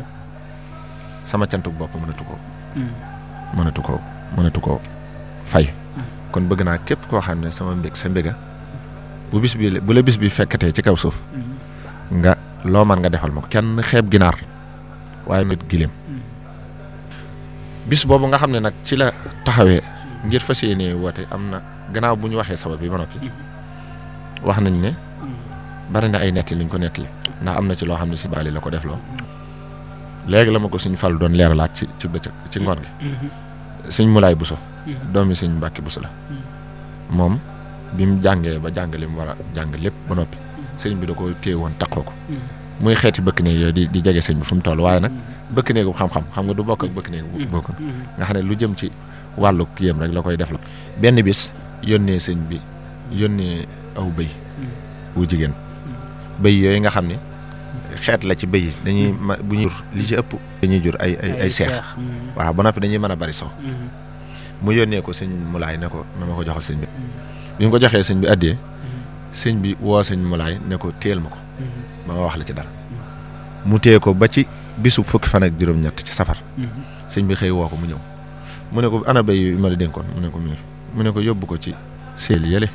Speaker 4: sama cantuk bopp mënatu koo fay kon bëgg naa képp koo xam ne sama mbég sa mbéga bu la bis bi fekkatee ci kaw suuf nga loo man nga defal ma ko kenn xeeb ginaar waaye nit gileem bis boobu nga xam ne nag ci la taxawee ngir fas yéene woote am na gannaaw bu ñu waxee sabab bi ba noppi wax nañ ne bari na ay netti liñ ko nettali ndax am na ci loo xam ne si baali la ko def loo léegi la ma ko suñ fal doon leeralaat ci bëccëg ci ngoor gi suñ Mulaay Buso doomi suñ Mbàkke Buso la moom bi mu jàngee ba jàng li mu war a jàng lépp ba noppi sëñ bi da ko téye woon taqoo ko muy xeeti bëkk néeg yooyu di jege sëñ bi fu mu toll waaye nag bëkk néegu xam-xam xam nga du bokk ak bëkk néegu bokk nga xam ne lu jëm ci wàllu kiyam rek la koy def la benn bis yónnee sëñ bi yónnee aw bëy wu jigéen bëy yooyu nga xam ne xeet la ci bëy yi dañuy bu ñuy jur li ci ëpp dañuy jur ay seex waaw ba noppi dañuy mën a bari so mu yónnee ko sëñ Mulaay ne ko na ma ko joxal sëñ bi bi mu ko joxee sëñ bi addiyee sëñ bi woo sëñ Mulaay ne ko téel ma ko ba ma wax la ci dara mu téye ko ba ci bisu fukki fan ak juróom-ñett ci safar sëñ bi xëy woo ko mu ñëw mu ne ko ana béy yu ma la dénkoon mu ne ko yóbbu ko ci seel yële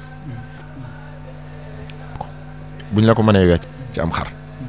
Speaker 4: buñ la ko mënee wecc ci am xar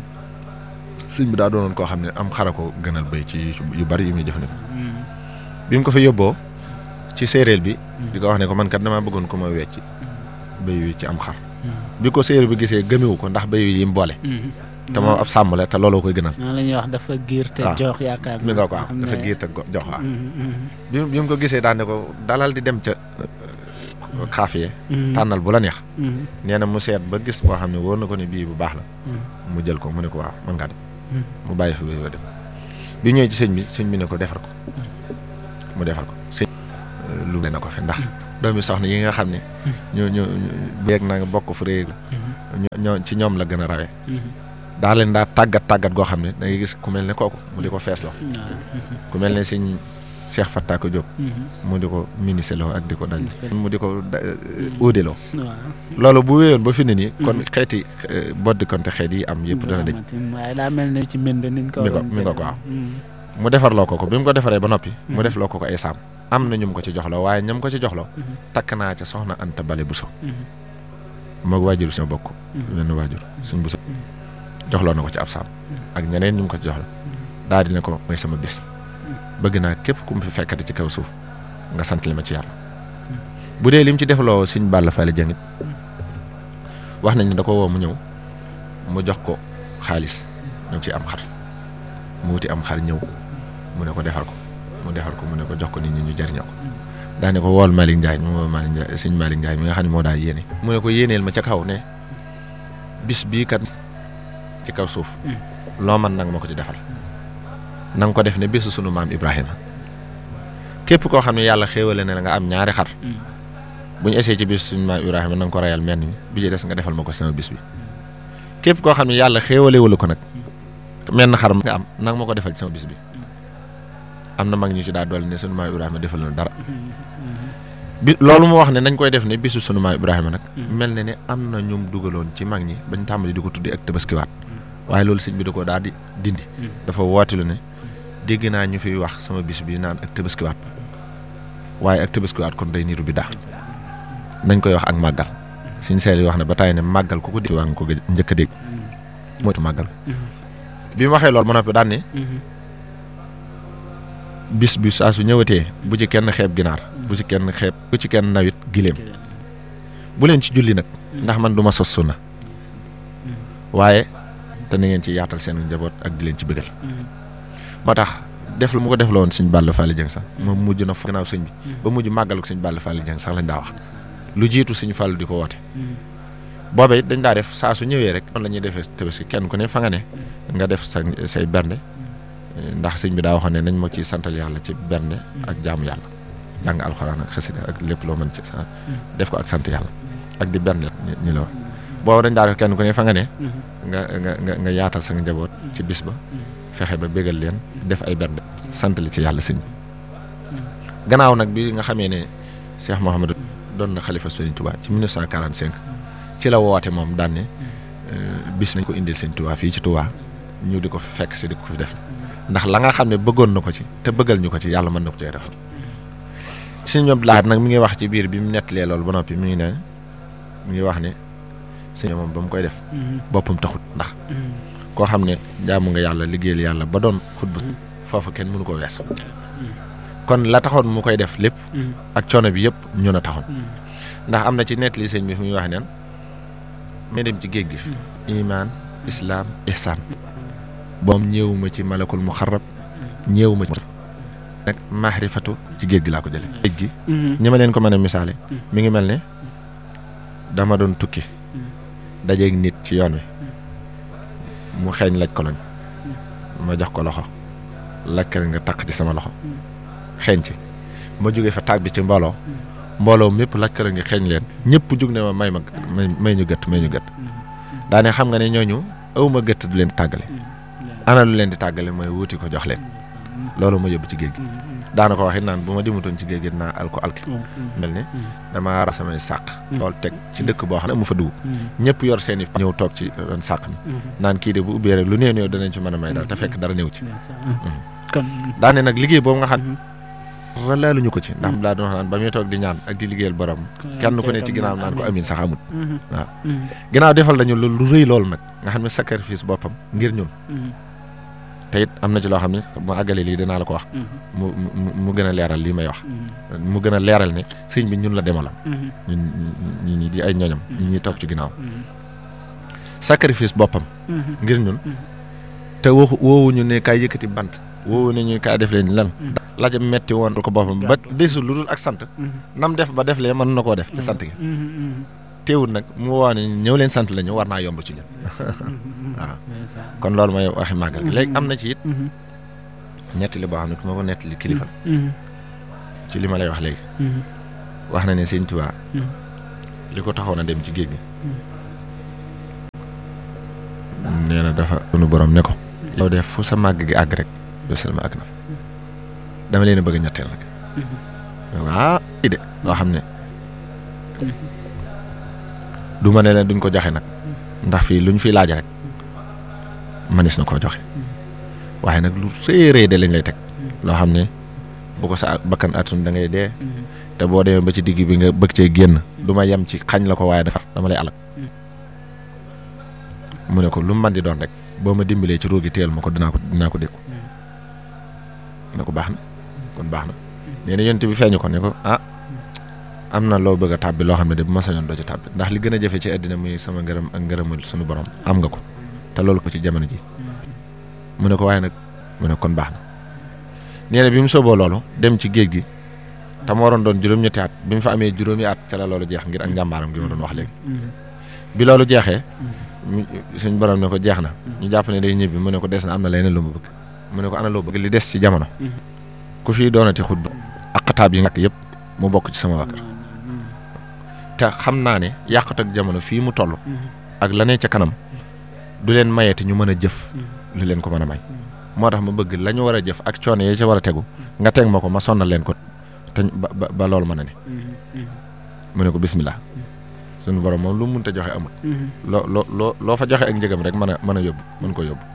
Speaker 4: sëñ bi daa doonoon koo xam ne am xara ko gënal béy ci yu bari yu muy jëfandikoo bi mu ko fa yóbboo ci séeréer bi di ko wax ne ko man kat damaa bëggoon ko ma wecc béy wi ci am xar bi ko séeréer bi gisee gëmewu ko ndax béy wi yi mu boole te moom ab sàmm la te looloo koy gënal
Speaker 3: la ñuy wax dafa giir te jox yaakaar
Speaker 4: mi nga ko waaw dafa giir te jox waaw bi mu ko gisee daan ne ko dalal di dem ca xaafiye tànnal bu la neex nee na mu seet ba gis boo xam ne wóor na ko ne bii bu baax la mu jël ko mu ne ko waaw mën ngaa dem mu bàyyi fi béy wa dem bi ñëwee ci sëñ bi ne ko defar ko mu defar ko sëñ lu na ko fi ndax doomi soxna yi nga xam ne ñu beeg na nga bokk fu réeg ñoo ci ñoom la gën a rawee daa leen daa tàggat goo xam ne da ngay gis ku mel ne kooku mu di ko feesloo ku mel ne sëñ Cheikh Fattako Diop mu di ko miniseloo ak di ko dal mu di ko uudeloo loolu bu wéyoon ba fi ne nii kon xeeti boddi konte xeet yi am yëpp dana dëj
Speaker 3: waaye daa mel ne ci mbind niñ ko
Speaker 4: mi nga ko waaw mu defarloo ko bi mu ko defaree ba noppi mu def loo ko ay saam am na ñum ko ci joxloo waaye ñam ko ci joxloo takk naa ca soxna Anta Bale Buso moog waajur suñu bokk wenn waajur suñ Buso joxloo na ko ci ab saam ak ñeneen ñu ko ci joxla daal di ne ko mooy sama bis bëgg naa képp ku mu fi fekkati ci kaw suuf nga sant li ma ci yàlla bu dee lim ci defloo Sëñ Balla Fally Dieng wax nañ ne da ko woo mu ñëw mu jox ko xaalis ñu ci am xar mu wuti am xar ñëw mu ne ko defar ko mu ne ko jox ko nit ñi ñu jariñoo ko daa ne ko wool Malick Ndiaye mu woo Malick Ndiaye Sëñ Malick Ndiaye mi nga xam ne moo daa yéene mu ne ko yéeneel ma ca kaw ne bis bii kat ci kaw suuf loo man nag ma ko ci defal na nga ko def ne bésu sunu maam Ibrahima képp koo xam ne yàlla xéewale ne la nga am ñaari xar bu ñu essayé ci bésu sunu maam Ibrahima na nga ko rayal menn mi bi ci des nga defal ma ko sama bis bi képp koo xam ne yàlla xéewalewulu ko nag menn xar nga am nag ma ko defal ci sama bis bi am na mag ñu ci daa dolli ne sunu maam Ibrahima defal na dara bi loolu mu wax ne nañ koy def ne bisu sunu maam Ibrahima nag mel ne ne am na ñum dugaloon ci mag ñi bañ tàmbali di ko tuddi ak tabaskiwaat waaye loolu sëñ bi da ko daal di dindi dafa wootilu ne dégg naa ñu fiy wax sama bis bi naan ak tabaskiwaat waaye ak tabaskiwaat kon day niru bi daa nañ koy wax ak màggal suñ seel yi wax ne ba tey ne màggal ku ko di waa nga ko njëkk a dégg mooy màggal bi mu waxee loolu ba noppi daan ne bis bi saa su ñëwatee bu ci kenn xeeb ginaar bu ci kenn nawit giléem bu leen ci julli nag ndax man du ma sos sunna waaye te na ngeen ci yaatal seen njaboot ak di leen ci bëggal moo tax def lu mu ko def la woon Sëñ Balla Fally Dieng sax moom mujj na gannaaw sëñ bi ba mujj màggal ko Sëñ Balla Fally Dieng sax lañ daa wax lu jiitu Sëñ Fallu di ko woote booba it dañ daa def saa su ñëwee rek noonu la ñuy defee tabaski kenn ku ne fa nga ne nga def say bernde ndax sëñ bi daa waxoon ne nañ ma ciy santal yàlla ci bernde ak jaamu yàlla jàng alxuraan ak xasida ak lépp loo mën ci sa def ko ak sant yàlla ak di bernde ñi la wax booba dañ daa def kenn ku ne fa nga ne nga yaatal sa njaboot ci bis ba fexe ba bégal leen def ay bernde sant li ci yàlla sëñ bi gannaaw nag bi nga xamee ne Cheikh Mouhamadou doon na xalifa Sëñ Touba ci 1945 ci la woote moom daan ne bis nañ ko indil Sëñ Touba fii ci Touba ñu di ko fi fekk si di ko fi def ndax la nga xam ne bëggoon na ko ci te bëggal ñu ko ci yàlla mën na ko cee def Sëñ Abdou Lahad nag mi ngi wax ci biir bi mu nettalee loolu ba noppi mi ngi wax ne sëñ moom ba mu koy def boppam taxut ndax koo xam ne jaamu nga yàlla liggéeyal yàlla ba doon xutba foofu kenn mënu ko wees kon la taxoon mu koy def lépp ak coono bi yëpp ñu na taxoon ndax am na ci nettali sëñ bi fu muy wax neen may dem ci géej gi fi iman islam ihsan boom ñëwuma ci malakul muxarrab ñëwuma ci nag maarifatu ci géej gi laa ko jële géej gi ñi ma leen ko mën a misaale mi ngi mel ne dama doon tukki dajeeg nit ci yoon wi mu xeeñ laj koloñ ma jox ko loxo lakkal nga taq ci sama loxo xeeñ ci ma jógee fa tàbbi ci mbooloo mépp lakkal nga xeeñ leen ñëpp jug ne ma may ñu gët daane xam nga ne ñooñu awma gëtt du leen tàggale ana lu leen di tàggale mooy wuti ko jox leen loolu ma yóbbu ci géej gi daana ko waxit naan bu ma dimutoon ci géej gi naa alki mel ni dama ra samay sàq loolu teg ci dëkk boo xam ne mu fa dugg ñëpp yor seen i ñëw toog ci doon sàq mi naan kii de bu ubbee rek lu néew danañ ci mën a may daal te fekk dara néew ci daane nag liggéey boobu nga xam laaluñu ko ci ndax daa doon wax naan ba muy toog di ñaan ak di liggéeyal borom kenn ku ne ci ginnaaw naan ko amin sax amut waaw ginnaaw defal nañu lu rëy loolu nag nga xam ne sacrifice boppam ngir ñun te it am na ci loo xam ne mu àggale lii dinaa la ko wax mu gën a leeral lii may wax mu gën a leeral ne sëñ bi ñun la demaloon ñun ñi di ay ñoñam ñi toog ci ginnaaw sacrifice boppam ngir ñun te woowuñu ne kaay yëkkati bant woowu ne ñu kaay def leen lan la ca metti woon ko boppam ba desul lu dul ak sant nam def ba def lee mën na koo def te sant gi teewul nag mu woo ne ñëw leen sant la ñu war naa yomb ci ñun waaw kon loolu mooy waxi màggal gi léegi am na ci it nettali boo xam ne ku ma ko nettali kilifa ci li ma lay wax léegi wax na ne Sëñ Tuubaa li ko taxoon a dem ci géej gi nee na dafa sunu borom ne ko yow def fu sa màgg gi àgg rek yow selma àgg na dama leen a bëgg a ñetteel nag waaw de loo xam ne du ma ne leen duñ ko joxe nag ndax fii luñ fi laaj rek manis na koo joxe waaye nag lu réeree de lañ lay teg loo xam ne bu ko sa bakkan atun da ngay dee te boo demee ba ci digg bi nga bëgg cee génn du ma yem ci xañ la ko waaye dafa dama lay alak mu ne ko lu mu mën di doon rek boo ma dimbalee ci róogi teel ma ko dinaa ko dékku ne ko baax na kon baax na nee na yonent bi feeñu ko ne ko am na loo bëgg a tàbbi loo xam ne de bu ma sañoon doo ci tàbbi ndax li gën a jafe ci àddina muy sama ngërëm ak ngërëmul suñu borom am nga ko te loolu ko ci jamono ji mu ne ko waaye nag mu ne kon baax na nee na bi mu sooboo loolu dem ci géej gi te mu waroon doon juróom-ñetti at bi mu fa amee juróomi at ca la loolu jeex ngir ak njàmbaaram gi ma doon wax léegi bi loolu jeexee suñ borom ne ko jeex na ñu jàpp ne day ñibbi mu ne ko des na am na leneen lu mu bëgg mu ne ko ana loo bëgg li des ci jamono ku fii doonati xut ak xataab yi nga yëpp mu bokk ci sama waa kër te xam naa ne yàqut ak jamono fii mu toll ak la ne ca kanam du leen mayeti ñu mën a jëf lu leen ko mën a may moo tax ma bëgg la ñu war a jëf ak coono yi ca war a tegu nga teg ma ko ma sonnal leen ko te ba loolu mën a ne mu ne ko bismillah suñu borom moom lu mu mënta joxe amul loo fa joxe ak njëgam rek mën a yóbbu mën ko yóbbu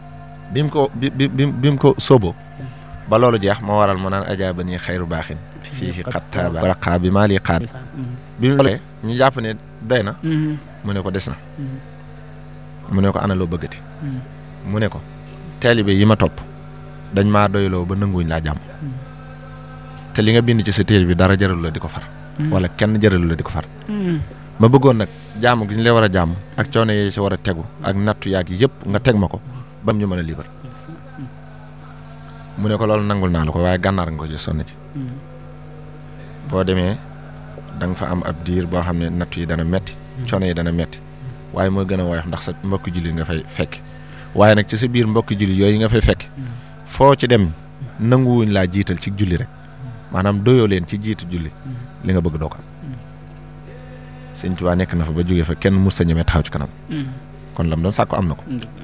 Speaker 4: bi mu ko sóoboo ba loolu jeex moo waral mu naan ajaaba nii xayru baaxin fii xattaaba raqaa bi maa lii xaar bi mu loolee ñu jàpp ne doy na mu ne ko des na mu ne ko ana loo bëggati mu ne ko taalibe yi ma topp dañ maa doyloo ba nanguñ laa jàmm te li nga bind ci sa téere bi dara jaralu la di ko far wala kenn jaralu la di ko far ma bëggoon nag jàmm gi ñu lay war a jàmm ak coono yi ci war a tegu ak nattu yaag yëpp nga teg ma ko ba ñu mën a liibar mu ne ko loolu nangul naa la ko waaye gànnaar nga ko ci sonn ci boo demee da nga fa am ab diir boo xam ne nattu yi dana metti coono yi dana metti waaye moo gën a woyof ndax sa mbokki jullit nga fay fekk waaye nag ci sa biir mbokki jullit yooyu nga fay fekk foo ci dem nanguwuñ laa jiital ci julli rek maanaam doyoo leen ci jiitu julli li nga bëgg doo ko am Sëñ Tuubaa nekk na fa ba jógee fa kenn mus sa ñemee taxaw ci kanam kon lam doon sàkku am na ko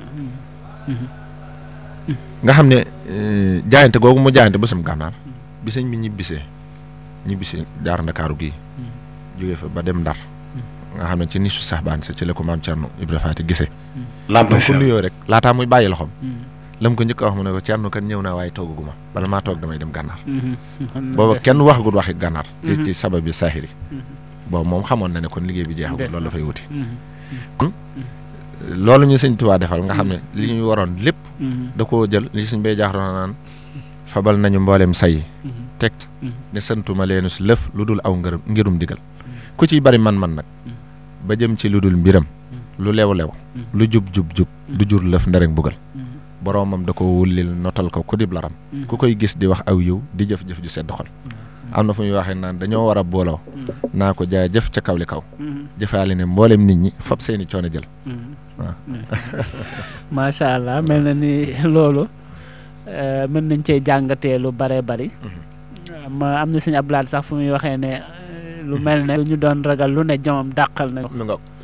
Speaker 4: nga xam ne jaayante googu mu jaayante ba sam gànnaar bi sëñ bi ñibbisee jaar Ndakaaru gii jógee fa ba dem Ndar nga xam ne ci nisu sax baan sa ci la ko maam Cerno Ibra Faati gisee laata ko nuyoo rek laataa muy bàyyi loxoom lam ko njëkk a wax mu ne ko Cerno kan ñëw naa waaye toogaguma bala maa toog damay dem gànnaar booba kenn waxagul waxi gànnaar ci sabab bi saaxiri boobu moom xamoon na ne kon liggéey bi jeexagul loolu la fay wuti kon loolu ñu Sëñ Tuubaa defal nga xam ne li ñuy waroon lépp da koo jël li suñ bay jaaxroona naan fabal nañu mboolem say teg ne santuma leenu si lëf lu dul aw ngirum digal ku ciy bari man-man nag ba jëm ci lu dul mbiram lu lew-lew lu jub-jub du jur lëf nderek bugal boroomam da ko wullil notal ko ku dib laram ku koy gis di wax aw yiw di jëf-jëf ju sedd xol am na fu ñuy waxee naan dañoo war a booloo naa ko jaay jëf ca kaw li kaw jëfaale ne mboolem nit ñi fab seeni coono jël waaw
Speaker 3: macha allah mel na ni loolu mën nañ cee jàngatee lu bare bari ma am na Sëñ Abdou Lahad sax fu muy waxee ne lu mel ne lu ñu doon ragal lu ne jomam dàqal na
Speaker 4: lu nga waaw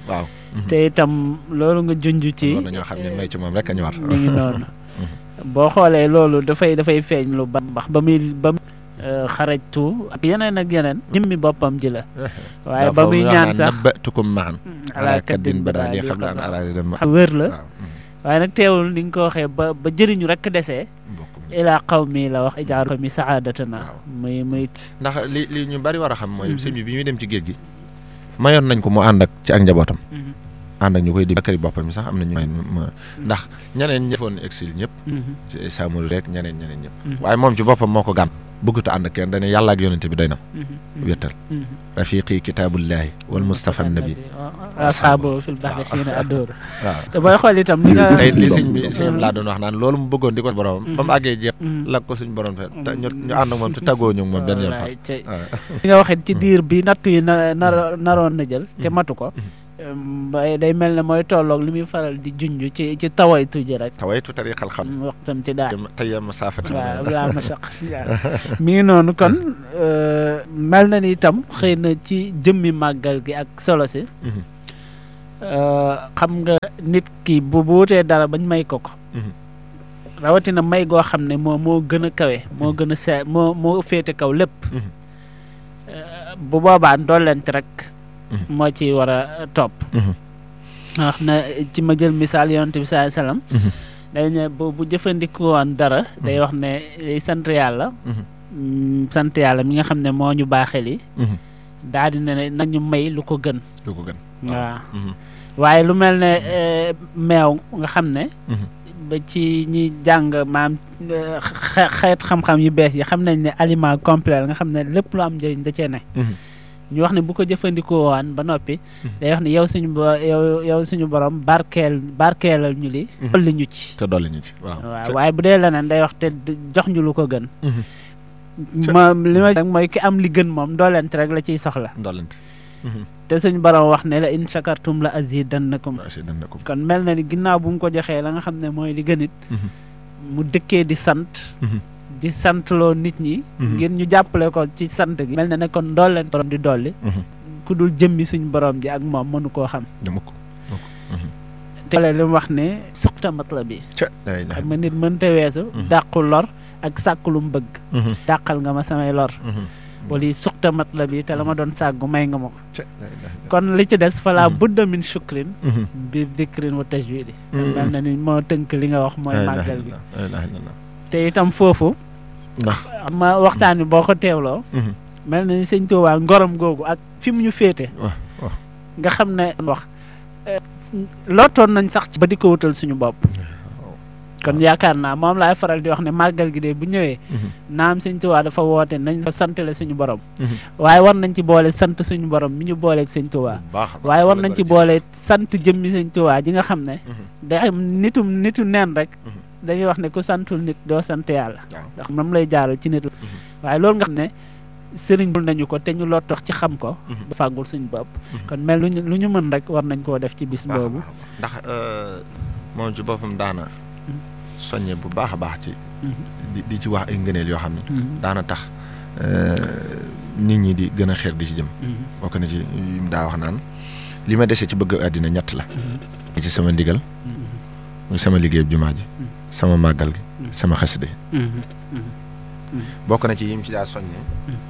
Speaker 3: te itam loolu nga junj ci
Speaker 4: loolu dañoo xam ne may ci moom rek a ñu war.
Speaker 3: mi ngi noonu boo xoolee loolu dafay feeñ lu baax ba muy xarajtu ak yeneen jëmmi boppam ji la waaye ba muy ñaan sax
Speaker 4: nabbatukum maan ala kaddin bada li xam naan alaali dem
Speaker 3: wër la waaye nag teewul ni nga ko waxee ba jëriñu rek desee ilaa qawmi la wax ijaaru mi saadatana muy
Speaker 4: ndax li ñu bari war a xam mooy sëñ bi muy dem ci géej gi mayoon nañ ko mu ànd ak ci ak njabootam ànd ak ñu koy di bakkari boppam mi sax am nañu ndax ñeneen ñi defoon exil ñëpp Samori rek ñeneen ñëpp waaye moom ci boppam moo ko gàn bëggut a ànd ak kenn dañu yàlla ak yonente bi doy na wéttal rafiqi kitaabullahi wal mustafa nabi
Speaker 3: ashabu fil bahri xiina adoor waaw te booy xool itam li nga
Speaker 4: tey li sëñ bi laa doon wax naan loolu mu bëggoon di ko borom ba mu àggee jeex la ko suñ borom fe ñu ànd ak moom te tàggoo ñu moom benn yoon fa
Speaker 3: li nga waxee ci diir bi nattu yi naroon na jël te matu ko day mel ne mooy tolloog li muy faral di junj ci tawaytu ji rek
Speaker 4: tawaytu tariqal xam
Speaker 3: waxtam ci daal
Speaker 4: tey masaafati
Speaker 3: waaw yaa ma saq mi ngi noonu kon mel na ni itam xëy na ci jëmmi màggal gi ak solo si xam nga nit ki bu wutee dara bañ may ko rawatina may goo xam ne moo gën a kawe moo gën a moo féete kaw lépp bu boobaa ndollent rek moo ci war a topp wax na ci ma jël misaal yonent bi sallallahu alayhi wasallam day ne bu jëfandikoo woon dara day wax ne day sant yàlla mi nga xam ne moo ñu baaxel yi daal di ne nañu may lu ko gën waaw waaye lu mel ne meew nga xam ne ba ci ñi jàng maam xeet xam-xam yu bees yi xam nañ ne aliment complet nga xam ne lépp lu am njëriñ da cee ne ñu wax ne bu ko jëfandikoo waan ba noppi day wax ne yow suñu borom barkeelal ñu li dolli ñu ci waaw waaye bu dee leneen day wax te jox ñu lu ko gën moom li ma rek mooy ki am li gën moom ndoolent rek la ciy soxla te suñu borom wax ne la in shakartum la azidannakum kon mel na ni ginnaaw bu mu ko joxee la nga xam ne mooy li gënit mu dëkkee di santloo nit ñi ngir ñu jàppale ko ci sant gi mel na ne kon ndooleen borom di dolli ku dul jëmmi suñu borom ji ak moom mënu koo xam te li mu wax ne suqta matla bi xam nga nit mënta weesu dàqu lor ak sàkku lu mu bëgg dàqal nga ma samay lor wala suqta matla bi te la ma doon sàggu may nga ma ko kon li ci des fala budda min shukrin bi dikrin wa tajwidi mel na ni moo tënk li nga wax mooy màggal gi te itam foofu ma waxtaan bi boo ko teewloo mel na ni sëñ Tuubaa ngorom googu ak fi mu ñu féete nga xam ne wax lottoon nañ sax ba di ko wutal suñu bopp kon yaakaar naa moom laay faral di wax ne màggal gi de bu ñëwee naam sëñ Tuubaa dafa woote nañ fa santale suñu borom waaye war nañ ci boole sant suñu borom mi ñu booleeg sëñ Tuubaa waaye war nañ ci boole sant jëmmi sëñ Tuubaa ji nga xam ne day am nitu neen rek dañuy wax ne ku santul nit doo sant yàlla ndax moom lay jaaral ci nit waaye loolu nga xam ne sëriñ bul nañu ko te ñu loo tax ci xam ko ba fàggul suñu bopp kon mel lu ñu mën rek war nañ koo def ci bis boobu
Speaker 4: ndax moom ci boppam daana soññe bu baax a baax ci di ci wax ay ngëneel yoo xam ne daana tax nit ñi di gën a xeer di ci jëm bokk na ci daa wax naan li ma dese ci bëgg àddina ñett la ci sama ndigal muy sama liggéey jumaa ji sama màggal gi sama xasida bokk na ci yim ci daa soññee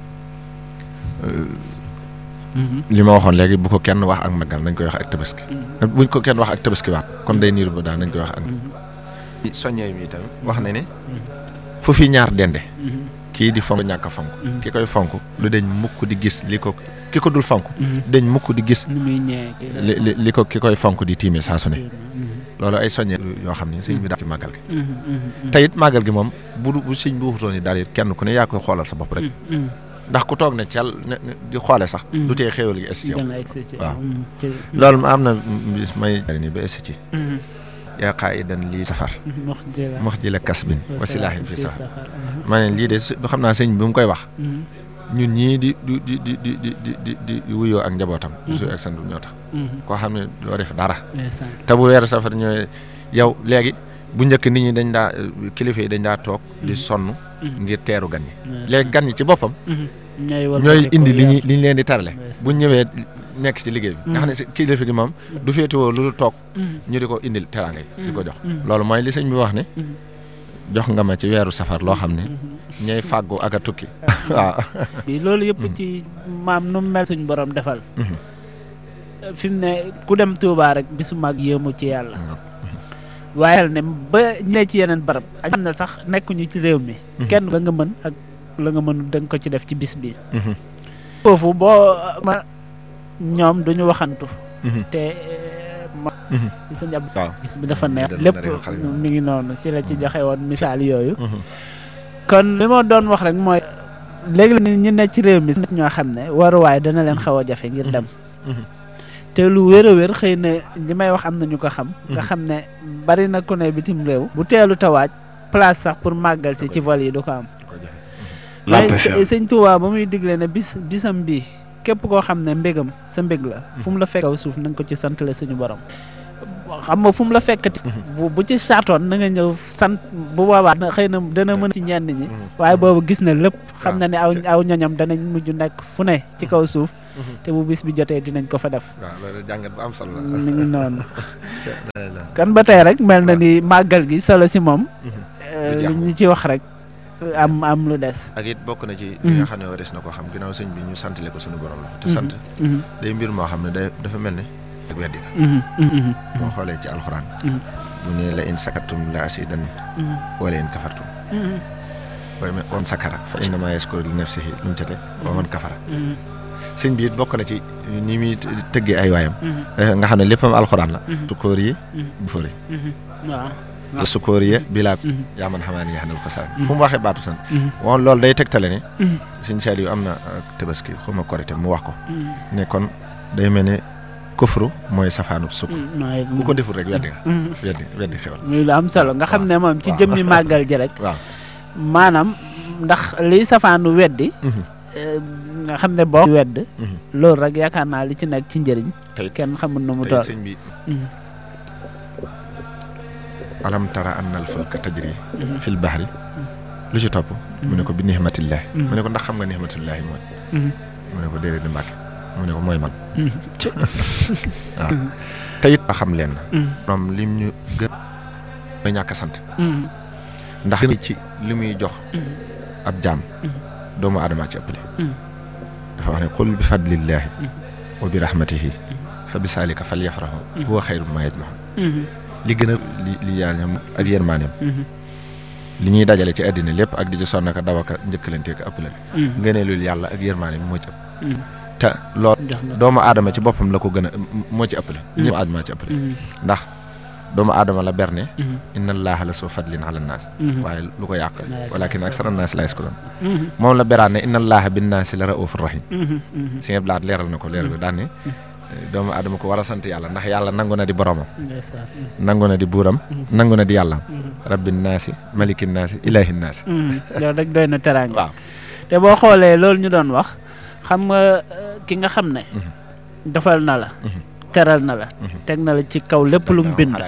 Speaker 4: li ma waxoon léegi bu ko kenn wax ak màggal nañ koy wax ak tabaski buñ ko kenn wax ak tabaski waat kon day niir ba daal nañ koy wax ak soññee mi itam wax na ne fu fi ñaar dende kii di fonk ñàkk a fonk ki koy fonk lu dañ mukk di gis ki ko dul fonk dañ mukk di gis li ko ki koy fonk di tiimee saa su ne loolu ay soññee yoo xam ne sëñ bi daal ci màggal gi te it màggal gi moom bu sëñ bi waxutoon ni daal it kenn ku ne yaa koy xoolal sa bopp rek ndax ku toog ne cel di xoole sax du tee xéewal gi essi ci waaw loolu am na bis may ni ba essi ci yaa qaa'idan lii safar mox ji la kasbin wasilaahin fi safar ma ne lii de xam naa sëñ bi mu koy wax ñun ñii di wuyoo ak njabootam su ak sandu ñoo tax koo xam ne doo def dara te bu weeru safar ñëwee yow léegi bu njëkk nit ñi dañ daa kilifa yi dañ daa toog di sonn ngir teeru gan ñi léegi gan ñi ci boppam
Speaker 3: ñooy
Speaker 4: indi li ñu leen di tarale buñ ñëwee nekk ci liggéey bi nga xam ne si kilifa gi moom du féetewoo lu toog ñu di ko indil teraanga yi di ko jox loolu mooy li sëñ bi wax ne jox nga ma ci weeru safar loo xam ne ñooy fàggu ak a tukki waaw
Speaker 3: loolu yëpp ci maam nu mel suñ borom defal fi mu ne ku dem Touba rek bisu mag yéemu ci yàlla waaye ne ba ñu ne ci yeneen barab ak am na sax nekkuñu ci réew mi kenn la nga mën ak la nga mënu da nga ko ci def ci bis bi foofu boo ma ñoom duñu waxantu te ma ci sa njab bis bi dafa neex lépp mi ngi noonu ci la ci joxe woon misaal yooyu kon li ma doon wax rek mooy léegi la ñu ne ci réew mi nit ñoo xam ne waruwaay dana leen xaw a jafe ngir dem te lu wér a wér xëy na li may wax am na ñu ko xam nga xam ne bari na ku ne bitim réew bu teelu tawaaj place sax pour màggal si ci vol yi du ko am waaye sëñ Tuubaa ba muy digle ne bisam bii képp koo xam ne mbégam sa mbég la fu mu la fekk kaw suuf na nga ko ci santale suñu borom xam nga fu mu la fekkati bu ci saatoon na nga ñëw sant bu boobaa xëy na dana mën ci ñenn ñi waaye boobu gis na lépp xam na ne aw ñoñam danañ mujj nekk fu ne ci kaw suuf te bu bis bi jotee dinañ ko fa def
Speaker 4: waaw loolu jàngat bu am solo la
Speaker 3: mi ngi noonu kan ba tey rek mel na ni màggal gi solo si moom li ñu ci wax rek am lu des
Speaker 4: ak it bokk na ci li nga xam ne warees na ko xam ginnaaw sëñ bi ñu santale ko suñu borom la te sant day mbir moo xam ne dafa mel ne ak weddi nga boo xoolee ci alxuraan bu ne la in sakartum la asidan wala in kafartum waaye on sakara fa innama yaskuru li nafsihi lu mu ca teg wa man kafara sëñ bi it bokk na ci ni muy tëggee ay waayam nga xam ne léppam alxuraan la sukóor yi bu fëri waaw sukóor yi bilaa yaa man xamaa ni yaxanal ko saan fu mu waxee baatu sant woon loolu day tegtale ne sëñ Saliou am na tabaski xuma korité mu wax ko ne kon day mel ne kufru mooy safaanu sukk ku ko deful rek weddi nga weddi xewal
Speaker 3: muy lu am solo nga xam ne moom ci jëmmi màggal ji rek
Speaker 4: waaw
Speaker 3: maanaam ndax liy safaanu weddi nga xam ne boo wedd loolu rek yaakaar naa li ci nekk ci njëriñ kenn xamul nu mu toll
Speaker 4: sëñ bi alam tara anna al fulka tajri fil bahri lu ci topp mu ne ko bi nihmatillahi mu ne ko ndax xam nga nihmatillahi mooy mu ne ko déedéet di Mbàkke mu ne ko mooy man waaw te it a xam leen moom lim ñu gën mooy ñàkk a sant ndax ci li muy jox ab jaam doomu aadama ci ëppale dafa wax ne qul bi fadlillahi wa bi rahmatihi fa bi saalika fal yafrahu huwa xayru ma yajmaun li gën a li yaañam ak yërmaaneem li ñuy dajale ci àddina lépp ak di ci sonn ka daw aka njëkkalante ka ëppale ngëneelul yàlla ak yërmaaneem moo ci ëpp te loolu doomu aadama ci boppam la ko gën a moo ci ëppale ñëpp aadama ci ëppale ndax doomu aadama la berne inna allaha la soo fadlin ala naas waaye lu ko yàq walakin aksara naas la yaskuruun moom la beraan ne inna allaha bin naasi la raufur rahim si nga blaat leeral na ko leeral ko daan ne doomu aadama ko war a sant yàlla ndax yàlla nangu na di boromam nangu na di buuram nangu na di yàlla rabbin naasi malikin naasi ilahin naasi
Speaker 3: loolu rek doy na teraanga
Speaker 4: waaw
Speaker 3: te boo xoolee loolu ñu doon wax xam nga ki nga xam ne defal na la teral na la teg na la ci kaw lépp lu mu bind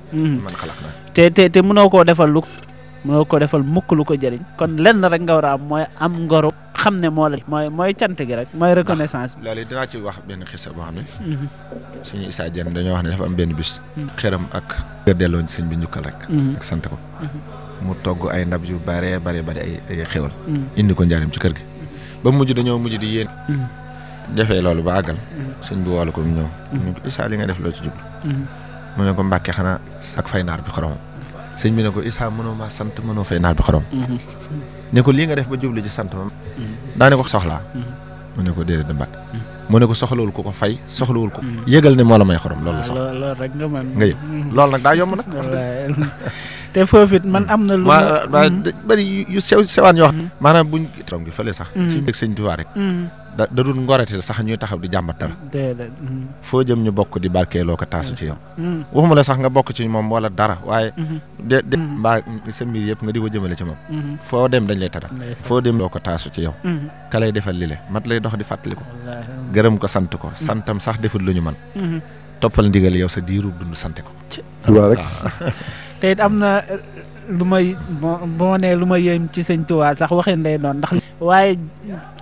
Speaker 3: te mënoo koo defal mukk lu ko jëriñ kon lenn rek nga war a am mooy am ngoro xam ne moo la mooy cant gi rek mooy reconnaissance bi
Speaker 4: loolu dinaa ci wax benn xisa boo xam ne suñu Issa Diène dañoo wax ne dafa am benn bis xëram ak delloo sëñ bi njukkal rek ak sant ko mu togg ay ndab yu bare ay xewal indi ko njaarim ci kër gi ba mujj dañoo mujj di yéen defee loolu ba àggal sëñ bi woolu ko mu ñëw ñu ko Issa li nga def loo ci jublu mu ne ko Mbàkke xanaa ak fay naar bi xorom sëñ bi ne ko Issa mënoo maa sant mënoo fay naar bi xorom ne ko lii nga def ba jublu ci sant ma daane ko soxlaa mu ne ko déedéet da Mbàkke mu ne ko soxlawul ko fay soxlawul ko yëgal ne moo la may xorom loolu la soxla
Speaker 3: loolu rek nga mën
Speaker 4: nga yëg loolu nag daa yomb nag
Speaker 3: te foofu it man am na lu
Speaker 4: bari yu sewaan yoo xam maanaam buñ trom gi fële sax suñu dëgg sëñ Tuubaa rek da dul ngorete sax ñuy taxaw di jàmbat dara foo jëm ñu bokk di barkeeloo ko taasu ci yow waxuma la sax nga bokk ci moom wala dara waaye de mbaa sa mbir yëpp nga di ko jëmale ci moom foo dem dañ lay taral foo dem loo ko taasu ci yow ka lay defal li le mat lay dox di fàttali ko gërëm ko sant ko santam sax deful lu ñu man toppal ndigal yow sa diiru dund sante ko rek
Speaker 3: te it am na lu may boo nee lu ma yéem ci sëñ Tuubaa sax waxee ndey noonu ndax waaye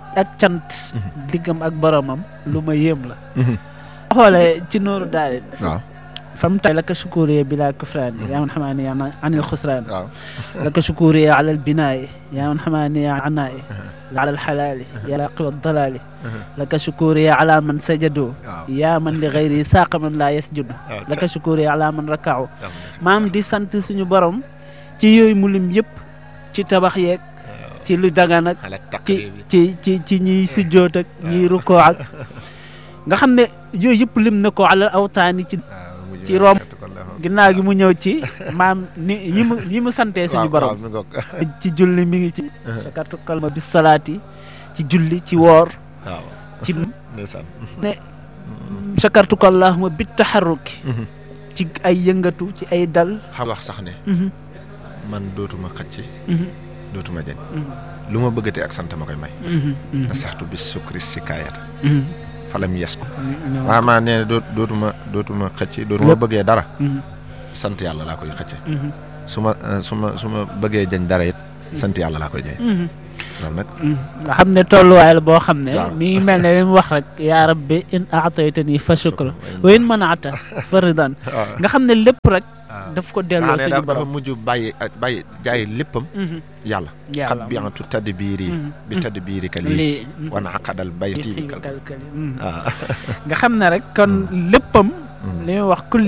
Speaker 3: ak cant diggam ak boromam lu ma yéem la xoolee ci nooru daal
Speaker 4: waaw
Speaker 3: fam tay laka shukuriya bila kufraan yaa man xamaani anil xusraan laka shukuriya ala albinaai yaa man xamaani anaai ala alxalaali yaa laqi wa dalaali laka shukuriya ala man sajadu yaa man li gayri saaqa man laa yasjudu laka shukuriya ala man rakaaw maam di sant suñu borom ci yooyu mu lim yëpp ci tabax yeeg ci lu dagan ak ci ñiy sujjoot ak ñiy rukkoo ak nga xam ne yooyu yëpp lim na ko ala awtaani ci rom ginnaaw gi mu ñëw ci maam ni yi mu santee suñu borom ci julli mi ngi ci sakartu kalma bis salaati ci julli ci woor ci ne sakartu kallahuma bit taharruki ci ay yëngatu ci ay dal
Speaker 4: xam wax sax ne man dootuma xëcc dootuma jañ lu ma bëggatee ak sant ma koy may na saxtu bis sukri si kaayata falam yes ko waaw maa nee dootuma xëcc dootuma bëggee dara sant yàlla laa koy xëcce su ma bëggee jañ dara it sant yàlla laa koy jañ loolu nag
Speaker 3: nga xam ne tolluwaay la boo xam ne mi ngi mel ne li mu wax rek yaa rabbi in aataytani fa shukra wa in manaata fa ridan nga xam ne lépp rek daf ko delloo suñu borom
Speaker 4: dafa mujj bàyyi jaay léppam yàlla xat biantu tadbiiri bi tadbiiri ka lii wana aqadal bayti bi
Speaker 3: nga xam ne rek kon léppam li muy wax kulli